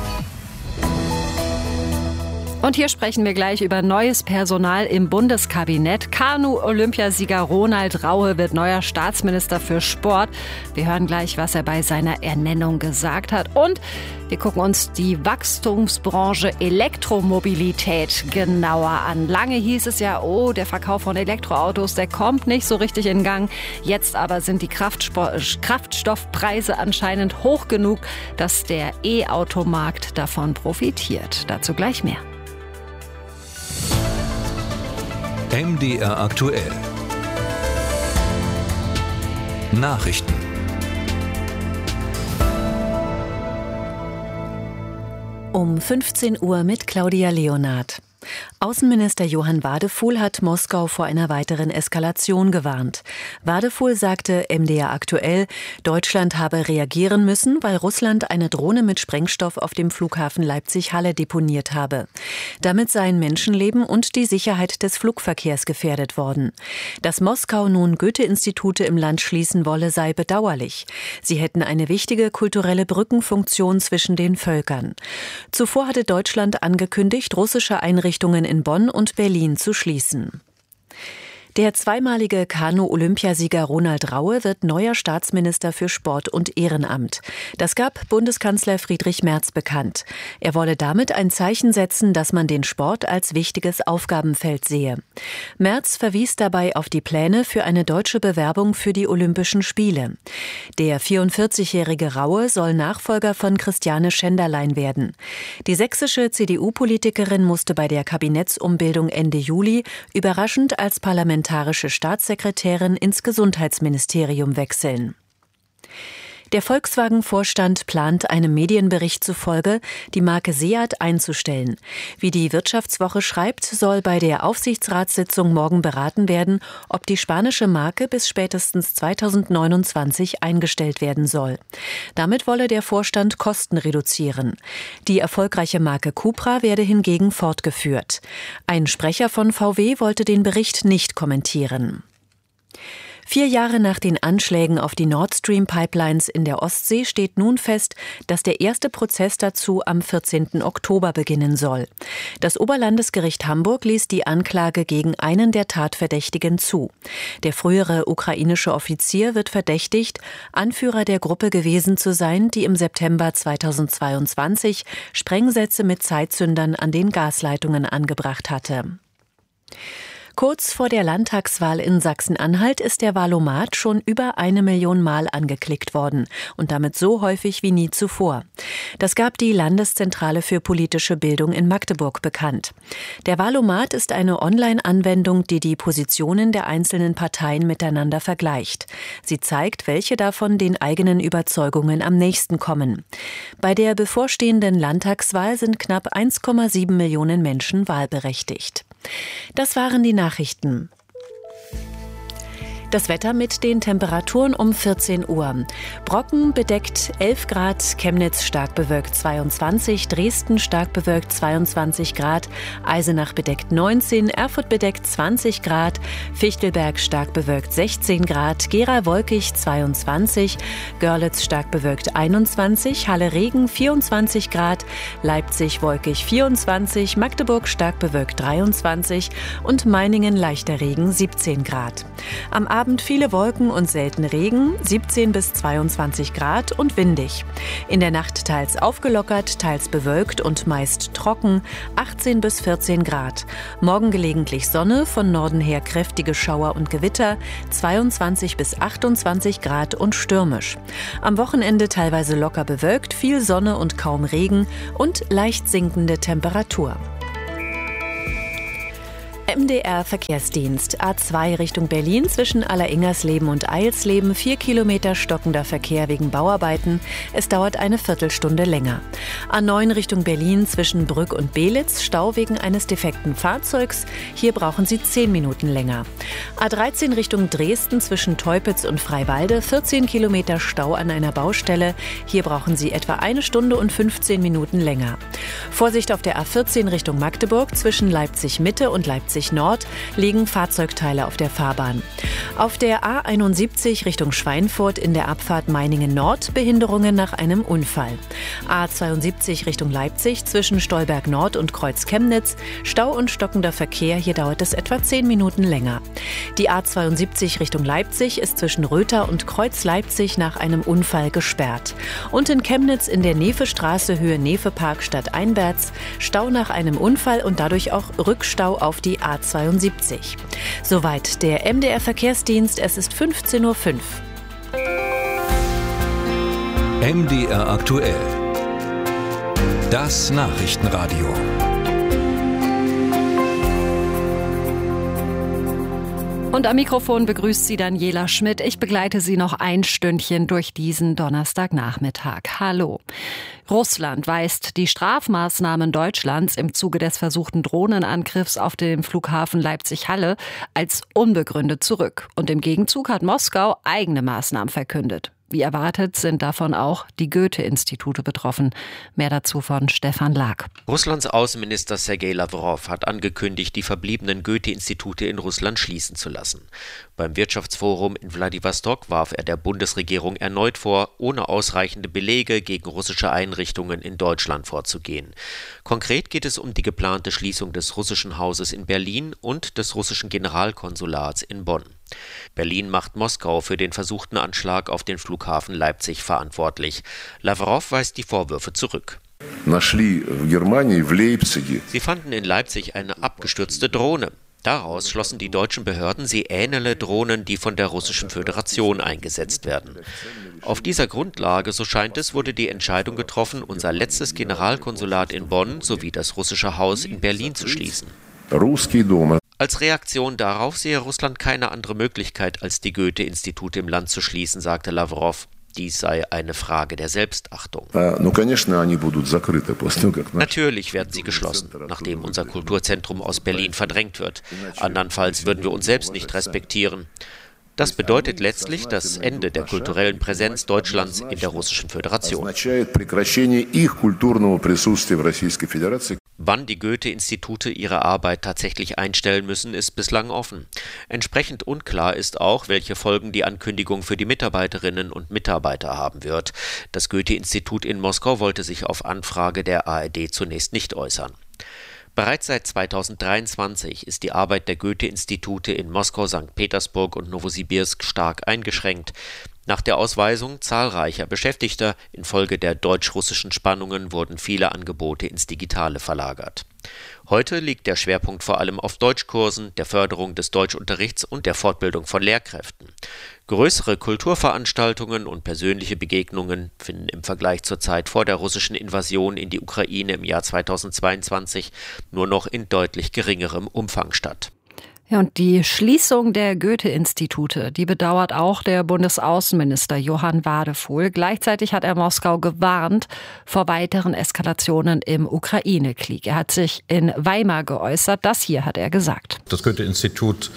Und hier sprechen wir gleich über neues Personal im Bundeskabinett. Kanu-Olympiasieger Ronald Raue wird neuer Staatsminister für Sport. Wir hören gleich, was er bei seiner Ernennung gesagt hat. Und wir gucken uns die Wachstumsbranche Elektromobilität genauer an. Lange hieß es ja, oh, der Verkauf von Elektroautos, der kommt nicht so richtig in Gang. Jetzt aber sind die Kraftspor- Kraftstoffpreise anscheinend hoch genug, dass der E-Automarkt davon profitiert. Dazu gleich mehr. M D R aktuell. Nachrichten. Um fünfzehn Uhr mit Claudia Leonard. Außenminister Johann Wadefuhl hat Moskau vor einer weiteren Eskalation gewarnt. Wadefuhl sagte M D R aktuell, Deutschland habe reagieren müssen, weil Russland eine Drohne mit Sprengstoff auf dem Flughafen Leipzig-Halle deponiert habe. Damit seien Menschenleben und die Sicherheit des Flugverkehrs gefährdet worden. Dass Moskau nun Goethe-Institute im Land schließen wolle, sei bedauerlich. Sie hätten eine wichtige kulturelle Brückenfunktion zwischen den Völkern. Zuvor hatte Deutschland angekündigt, russische Einrichtungen in Bonn und Berlin zu schließen. Der zweimalige Kanu-Olympiasieger Ronald Raue wird neuer Staatsminister für Sport und Ehrenamt. Das gab Bundeskanzler Friedrich Merz bekannt. Er wolle damit ein Zeichen setzen, dass man den Sport als wichtiges Aufgabenfeld sehe. Merz verwies dabei auf die Pläne für eine deutsche Bewerbung für die Olympischen Spiele. Der vierundvierzigjährige Raue soll Nachfolger von Christiane Schenderlein werden. Die sächsische C D U-Politikerin musste bei der Kabinettsumbildung Ende Juli überraschend als Parlamentarische Staatssekretärin ins Gesundheitsministerium wechseln. Der Volkswagen-Vorstand plant einem Medienbericht zufolge, die Marke Seat einzustellen. Wie die Wirtschaftswoche schreibt, soll bei der Aufsichtsratssitzung morgen beraten werden, ob die spanische Marke bis spätestens zweitausendneunundzwanzig eingestellt werden soll. Damit wolle der Vorstand Kosten reduzieren. Die erfolgreiche Marke Cupra werde hingegen fortgeführt. Ein Sprecher von V W wollte den Bericht nicht kommentieren. Vier Jahre nach den Anschlägen auf die Nord Stream Pipelines in der Ostsee steht nun fest, dass der erste Prozess dazu am vierzehnten Oktober beginnen soll. Das Oberlandesgericht Hamburg ließ die Anklage gegen einen der Tatverdächtigen zu. Der frühere ukrainische Offizier wird verdächtigt, Anführer der Gruppe gewesen zu sein, die im September zweitausendzweiundzwanzig Sprengsätze mit Zeitzündern an den Gasleitungen angebracht hatte. Kurz vor der Landtagswahl in Sachsen-Anhalt ist der Wahlomat schon über eine Million Mal angeklickt worden und damit so häufig wie nie zuvor. Das gab die Landeszentrale für politische Bildung in Magdeburg bekannt. Der Wahlomat ist eine Online-Anwendung, die die Positionen der einzelnen Parteien miteinander vergleicht. Sie zeigt, welche davon den eigenen Überzeugungen am nächsten kommen. Bei der bevorstehenden Landtagswahl sind knapp eins Komma sieben Millionen Menschen wahlberechtigt. Das waren die Nachrichten. Das Wetter mit den Temperaturen um vierzehn Uhr. Brocken bedeckt elf Grad, Chemnitz stark bewölkt zweiundzwanzig, Dresden stark bewölkt zweiundzwanzig Grad, Eisenach bedeckt neunzehn, Erfurt bedeckt zwanzig Grad, Fichtelberg stark bewölkt sechzehn Grad, Gera wolkig zweiundzwanzig, Görlitz stark bewölkt einundzwanzig, Halle Regen vierundzwanzig Grad, Leipzig wolkig vierundzwanzig, Magdeburg stark bewölkt dreiundzwanzig und Meiningen leichter Regen siebzehn Grad. Am Abend viele Wolken und selten Regen, siebzehn bis zweiundzwanzig Grad und windig. In der Nacht teils aufgelockert, teils bewölkt und meist trocken, achtzehn bis vierzehn Grad. Morgen gelegentlich Sonne, von Norden her kräftige Schauer und Gewitter, zweiundzwanzig bis achtundzwanzig Grad und stürmisch. Am Wochenende teilweise locker bewölkt, viel Sonne und kaum Regen und leicht sinkende Temperatur. M D R-Verkehrsdienst. A zwei Richtung Berlin zwischen Alleringersleben und Eilsleben. Vier Kilometer stockender Verkehr wegen Bauarbeiten. Es dauert eine Viertelstunde länger. A neun Richtung Berlin zwischen Brück und Belitz. Stau wegen eines defekten Fahrzeugs. Hier brauchen Sie zehn Minuten länger. A dreizehn Richtung Dresden zwischen Teupitz und Freiwalde. vierzehn Kilometer Stau an einer Baustelle. Hier brauchen Sie etwa eine Stunde und fünfzehn Minuten länger. Vorsicht auf der A vierzehn Richtung Magdeburg zwischen Leipzig-Mitte und Leipzig Nord liegen Fahrzeugteile auf der Fahrbahn. Auf der A einundsiebzig Richtung Schweinfurt in der Abfahrt Meiningen Nord Behinderungen nach einem Unfall. A zweiundsiebzig Richtung Leipzig zwischen Stolberg Nord und Kreuz Chemnitz. Stau und stockender Verkehr, hier dauert es etwa zehn Minuten länger. Die A zweiundsiebzig Richtung Leipzig ist zwischen Röther und Kreuz Leipzig nach einem Unfall gesperrt. Und in Chemnitz in der Nevestraße Höhe Nevepark stadteinwärts Stau nach einem Unfall und dadurch auch Rückstau auf die A zweiundsiebzig. Soweit der M D R-Verkehrsdienst. Es ist fünfzehn Uhr fünf. M D R aktuell. Das Nachrichtenradio. Und am Mikrofon begrüßt Sie Daniela Schmidt. Ich begleite Sie noch ein Stündchen durch diesen Donnerstagnachmittag. Hallo. Russland weist die Strafmaßnahmen Deutschlands im Zuge des versuchten Drohnenangriffs auf den Flughafen Leipzig-Halle als unbegründet zurück. Und im Gegenzug hat Moskau eigene Maßnahmen verkündet. Wie erwartet sind davon auch die Goethe-Institute betroffen. Mehr dazu von Stefan Lag. Russlands Außenminister Sergei Lavrov hat angekündigt, die verbliebenen Goethe-Institute in Russland schließen zu lassen. Beim Wirtschaftsforum in Wladiwostok warf er der Bundesregierung erneut vor, ohne ausreichende Belege gegen russische Einrichtungen in Deutschland vorzugehen. Konkret geht es um die geplante Schließung des russischen Hauses in Berlin und des russischen Generalkonsulats in Bonn. Berlin macht Moskau für den versuchten Anschlag auf den Flughafen Leipzig verantwortlich. Lavrov weist die Vorwürfe zurück. Sie fanden in Leipzig eine abgestürzte Drohne. Daraus schlossen die deutschen Behörden, sie ähnele Drohnen, die von der Russischen Föderation eingesetzt werden. Auf dieser Grundlage, so scheint es, wurde die Entscheidung getroffen, unser letztes Generalkonsulat in Bonn sowie das russische Haus in Berlin zu schließen. Als Reaktion darauf sehe Russland keine andere Möglichkeit, als die Goethe-Institute im Land zu schließen, sagte Lavrov. Dies sei eine Frage der Selbstachtung. Natürlich werden sie geschlossen, nachdem unser Kulturzentrum aus Berlin verdrängt wird. Andernfalls würden wir uns selbst nicht respektieren. Das bedeutet letztlich das Ende der kulturellen Präsenz Deutschlands in der Russischen Föderation. Wann die Goethe-Institute ihre Arbeit tatsächlich einstellen müssen, ist bislang offen. Entsprechend unklar ist auch, welche Folgen die Ankündigung für die Mitarbeiterinnen und Mitarbeiter haben wird. Das Goethe-Institut in Moskau wollte sich auf Anfrage der A R D zunächst nicht äußern. Bereits seit zweitausenddreiundzwanzig ist die Arbeit der Goethe-Institute in Moskau, Sankt Petersburg und Nowosibirsk stark eingeschränkt. Nach der Ausweisung zahlreicher Beschäftigter infolge der deutsch-russischen Spannungen wurden viele Angebote ins Digitale verlagert. Heute liegt der Schwerpunkt vor allem auf Deutschkursen, der Förderung des Deutschunterrichts und der Fortbildung von Lehrkräften. Größere Kulturveranstaltungen und persönliche Begegnungen finden im Vergleich zur Zeit vor der russischen Invasion in die Ukraine im Jahr zweitausendzweiundzwanzig nur noch in deutlich geringerem Umfang statt. Ja, und die Schließung der Goethe-Institute, die bedauert auch der Bundesaußenminister Johann Wadephul. Gleichzeitig hat er Moskau gewarnt vor weiteren Eskalationen im Ukraine-Krieg. Er hat sich in Weimar geäußert. Das hier hat er gesagt. Das Goethe-Institut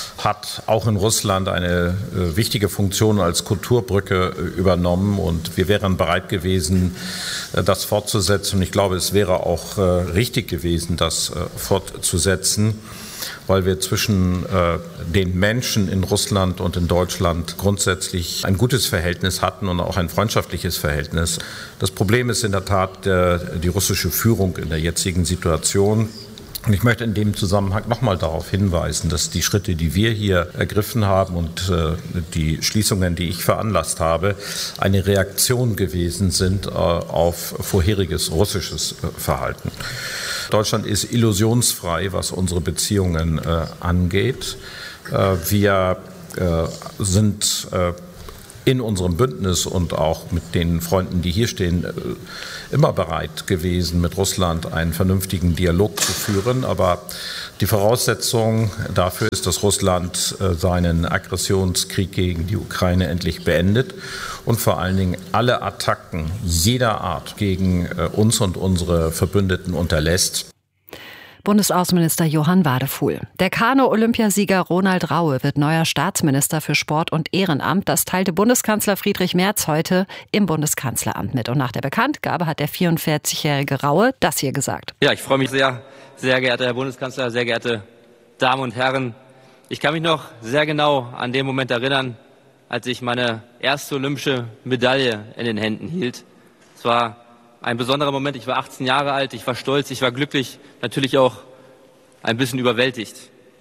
hat auch in Russland eine äh, wichtige Funktion als Kulturbrücke äh, übernommen. Und wir wären bereit gewesen, äh, das fortzusetzen. Und ich glaube, es wäre auch äh, richtig gewesen, das äh, fortzusetzen, weil wir zwischen äh, den Menschen in Russland und in Deutschland grundsätzlich ein gutes Verhältnis hatten und auch ein freundschaftliches Verhältnis. Das Problem ist in der Tat äh, die russische Führung in der jetzigen Situation. Und ich möchte in dem Zusammenhang nochmal darauf hinweisen, dass die Schritte, die wir hier ergriffen haben und äh, die Schließungen, die ich veranlasst habe, eine Reaktion gewesen sind äh, auf vorheriges russisches äh, Verhalten. Deutschland ist illusionsfrei, was unsere Beziehungen äh, angeht. Äh, wir äh, sind äh, in unserem Bündnis und auch mit den Freunden, die hier stehen, äh, immer bereit gewesen, mit Russland einen vernünftigen Dialog zu führen. Aber die Voraussetzung dafür ist, dass Russland äh, seinen Aggressionskrieg gegen die Ukraine endlich beendet und vor allen Dingen alle Attacken jeder Art gegen äh, uns und unsere Verbündeten unterlässt. Bundesaußenminister Johann Wadephul. Der Kanu-Olympiasieger Ronald Raue wird neuer Staatsminister für Sport und Ehrenamt. Das teilte Bundeskanzler Friedrich Merz heute im Bundeskanzleramt mit. Und nach der Bekanntgabe hat der vierundvierzigjährige Raue das hier gesagt. Ja, ich freue mich sehr, sehr geehrter Herr Bundeskanzler, sehr geehrte Damen und Herren. Ich kann mich noch sehr genau an den Moment erinnern, als ich meine erste olympische Medaille in den Händen hielt. Es war ein besonderer Moment. Ich war achtzehn Jahre alt, ich war stolz, ich war glücklich, natürlich auch ein bisschen überwältigt.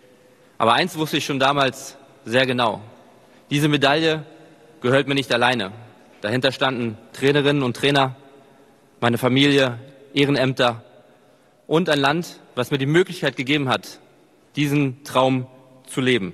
Aber eins wusste ich schon damals sehr genau. Diese Medaille gehört mir nicht alleine. Dahinter standen Trainerinnen und Trainer, meine Familie, Ehrenämter und ein Land, was mir die Möglichkeit gegeben hat, diesen Traum zu leben.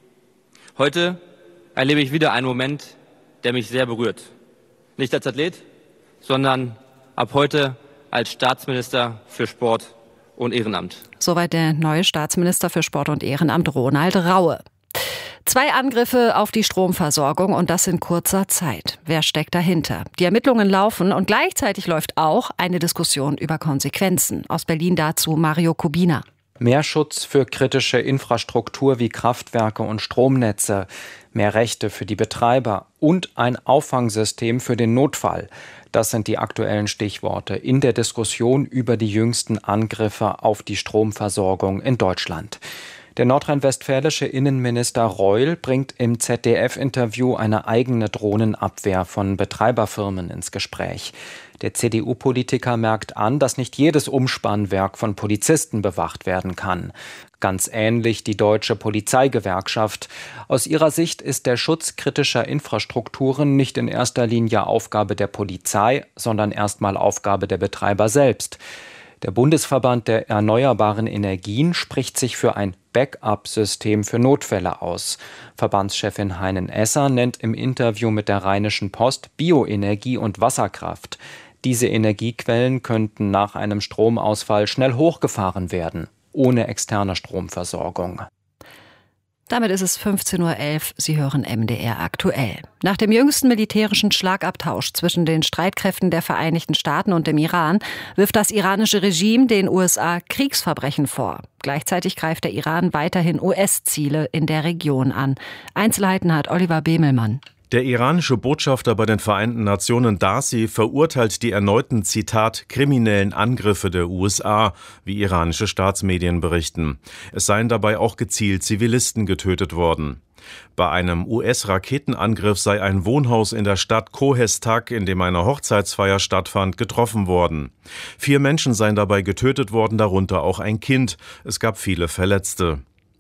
Heute erlebe ich wieder einen Moment, der mich sehr berührt. Nicht als Athlet, sondern ab heute als Staatsminister für Sport und Ehrenamt. Soweit der neue Staatsminister für Sport und Ehrenamt Ronald Raue. Zwei Angriffe auf die Stromversorgung und das in kurzer Zeit. Wer steckt dahinter? Die Ermittlungen laufen und gleichzeitig läuft auch eine Diskussion über Konsequenzen. Aus Berlin dazu Mario Kubina. Mehr Schutz für kritische Infrastruktur wie Kraftwerke und Stromnetze, mehr Rechte für die Betreiber und ein Auffangsystem für den Notfall. Das sind die aktuellen Stichworte in der Diskussion über die jüngsten Angriffe auf die Stromversorgung in Deutschland. Der nordrhein-westfälische Innenminister Reul bringt im Z D F-Interview eine eigene Drohnenabwehr von Betreiberfirmen ins Gespräch. Der C D U-Politiker merkt an, dass nicht jedes Umspannwerk von Polizisten bewacht werden kann. Ganz ähnlich die Deutsche Polizeigewerkschaft. Aus ihrer Sicht ist der Schutz kritischer Infrastrukturen nicht in erster Linie Aufgabe der Polizei, sondern erstmal Aufgabe der Betreiber selbst. Der Bundesverband der erneuerbaren Energien spricht sich für ein Backup-System für Notfälle aus. Verbandschefin Heinen-Esser nennt im Interview mit der Rheinischen Post Bioenergie und Wasserkraft. Diese Energiequellen könnten nach einem Stromausfall schnell hochgefahren werden, ohne externe Stromversorgung. Damit ist es fünfzehn Uhr elf. Sie hören M D R aktuell. Nach dem jüngsten militärischen Schlagabtausch zwischen den Streitkräften der Vereinigten Staaten und dem Iran wirft das iranische Regime den U S A Kriegsverbrechen vor. Gleichzeitig greift der Iran weiterhin U S-Ziele in der Region an. Einzelheiten hat Oliver Bemelmann. Der iranische Botschafter bei den Vereinten Nationen Darcy verurteilt die erneuten, Zitat, kriminellen Angriffe der U S A, wie iranische Staatsmedien berichten. Es seien dabei auch gezielt Zivilisten getötet worden. Bei einem U S-Raketenangriff sei ein Wohnhaus in der Stadt Kohestak, in dem eine Hochzeitsfeier stattfand, getroffen worden. Vier Menschen seien dabei getötet worden, darunter auch ein Kind. Es gab viele Verletzte.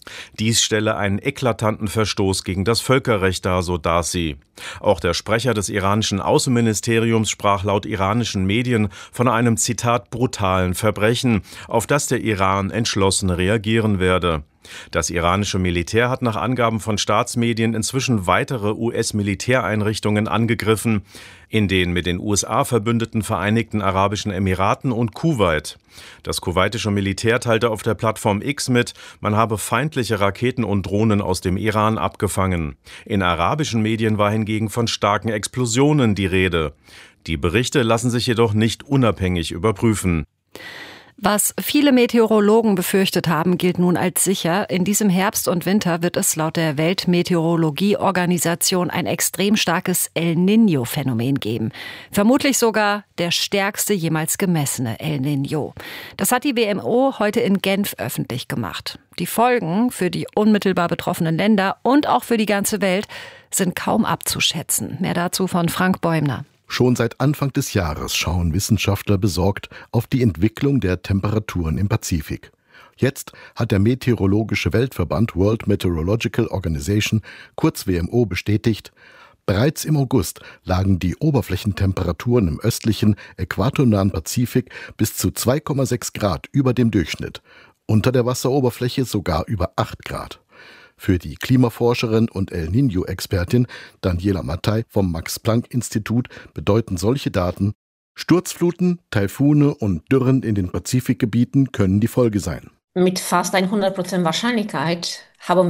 Dies stelle einen eklatanten Verstoß gegen das Völkerrecht dar, so Darcy. Auch der Sprecher des iranischen Außenministeriums sprach laut iranischen Medien von einem, Zitat, brutalen Verbrechen, auf das der Iran entschlossen reagieren werde. Das iranische Militär hat nach Angaben von Staatsmedien inzwischen weitere U S-Militäreinrichtungen angegriffen, in den mit den U S A verbündeten Vereinigten Arabischen Emiraten und Kuwait. Das kuwaitische Militär teilte auf der Plattform X mit, man habe feindliche Raketen und Drohnen aus dem Iran abgefangen. In arabischen Medien war hingegen von starken Explosionen die Rede. Die Berichte lassen sich jedoch nicht unabhängig überprüfen. Was viele Meteorologen befürchtet haben, gilt nun als sicher. In diesem Herbst und Winter wird es laut der Weltmeteorologieorganisation ein extrem starkes El Niño-Phänomen geben. Vermutlich sogar der stärkste jemals gemessene El Niño. Das hat die W M O heute in Genf öffentlich gemacht. Die Folgen für die unmittelbar betroffenen Länder und auch für die ganze Welt sind kaum abzuschätzen. Mehr dazu von Frank Bäumner. Schon seit Anfang des Jahres schauen Wissenschaftler besorgt auf die Entwicklung der Temperaturen im Pazifik. Jetzt hat der Meteorologische Weltverband World Meteorological Organization, kurz W M O, bestätigt, bereits im August lagen die Oberflächentemperaturen im östlichen, äquatornahen Pazifik bis zu zwei Komma sechs Grad über dem Durchschnitt, unter der Wasseroberfläche sogar über acht Grad. Für die Klimaforscherin und El Niño-Expertin Daniela Mattei vom Max-Planck-Institut bedeuten solche Daten, Sturzfluten, Taifune und Dürren in den Pazifikgebieten können die Folge sein. Mit fast hundert Prozent Wahrscheinlichkeit haben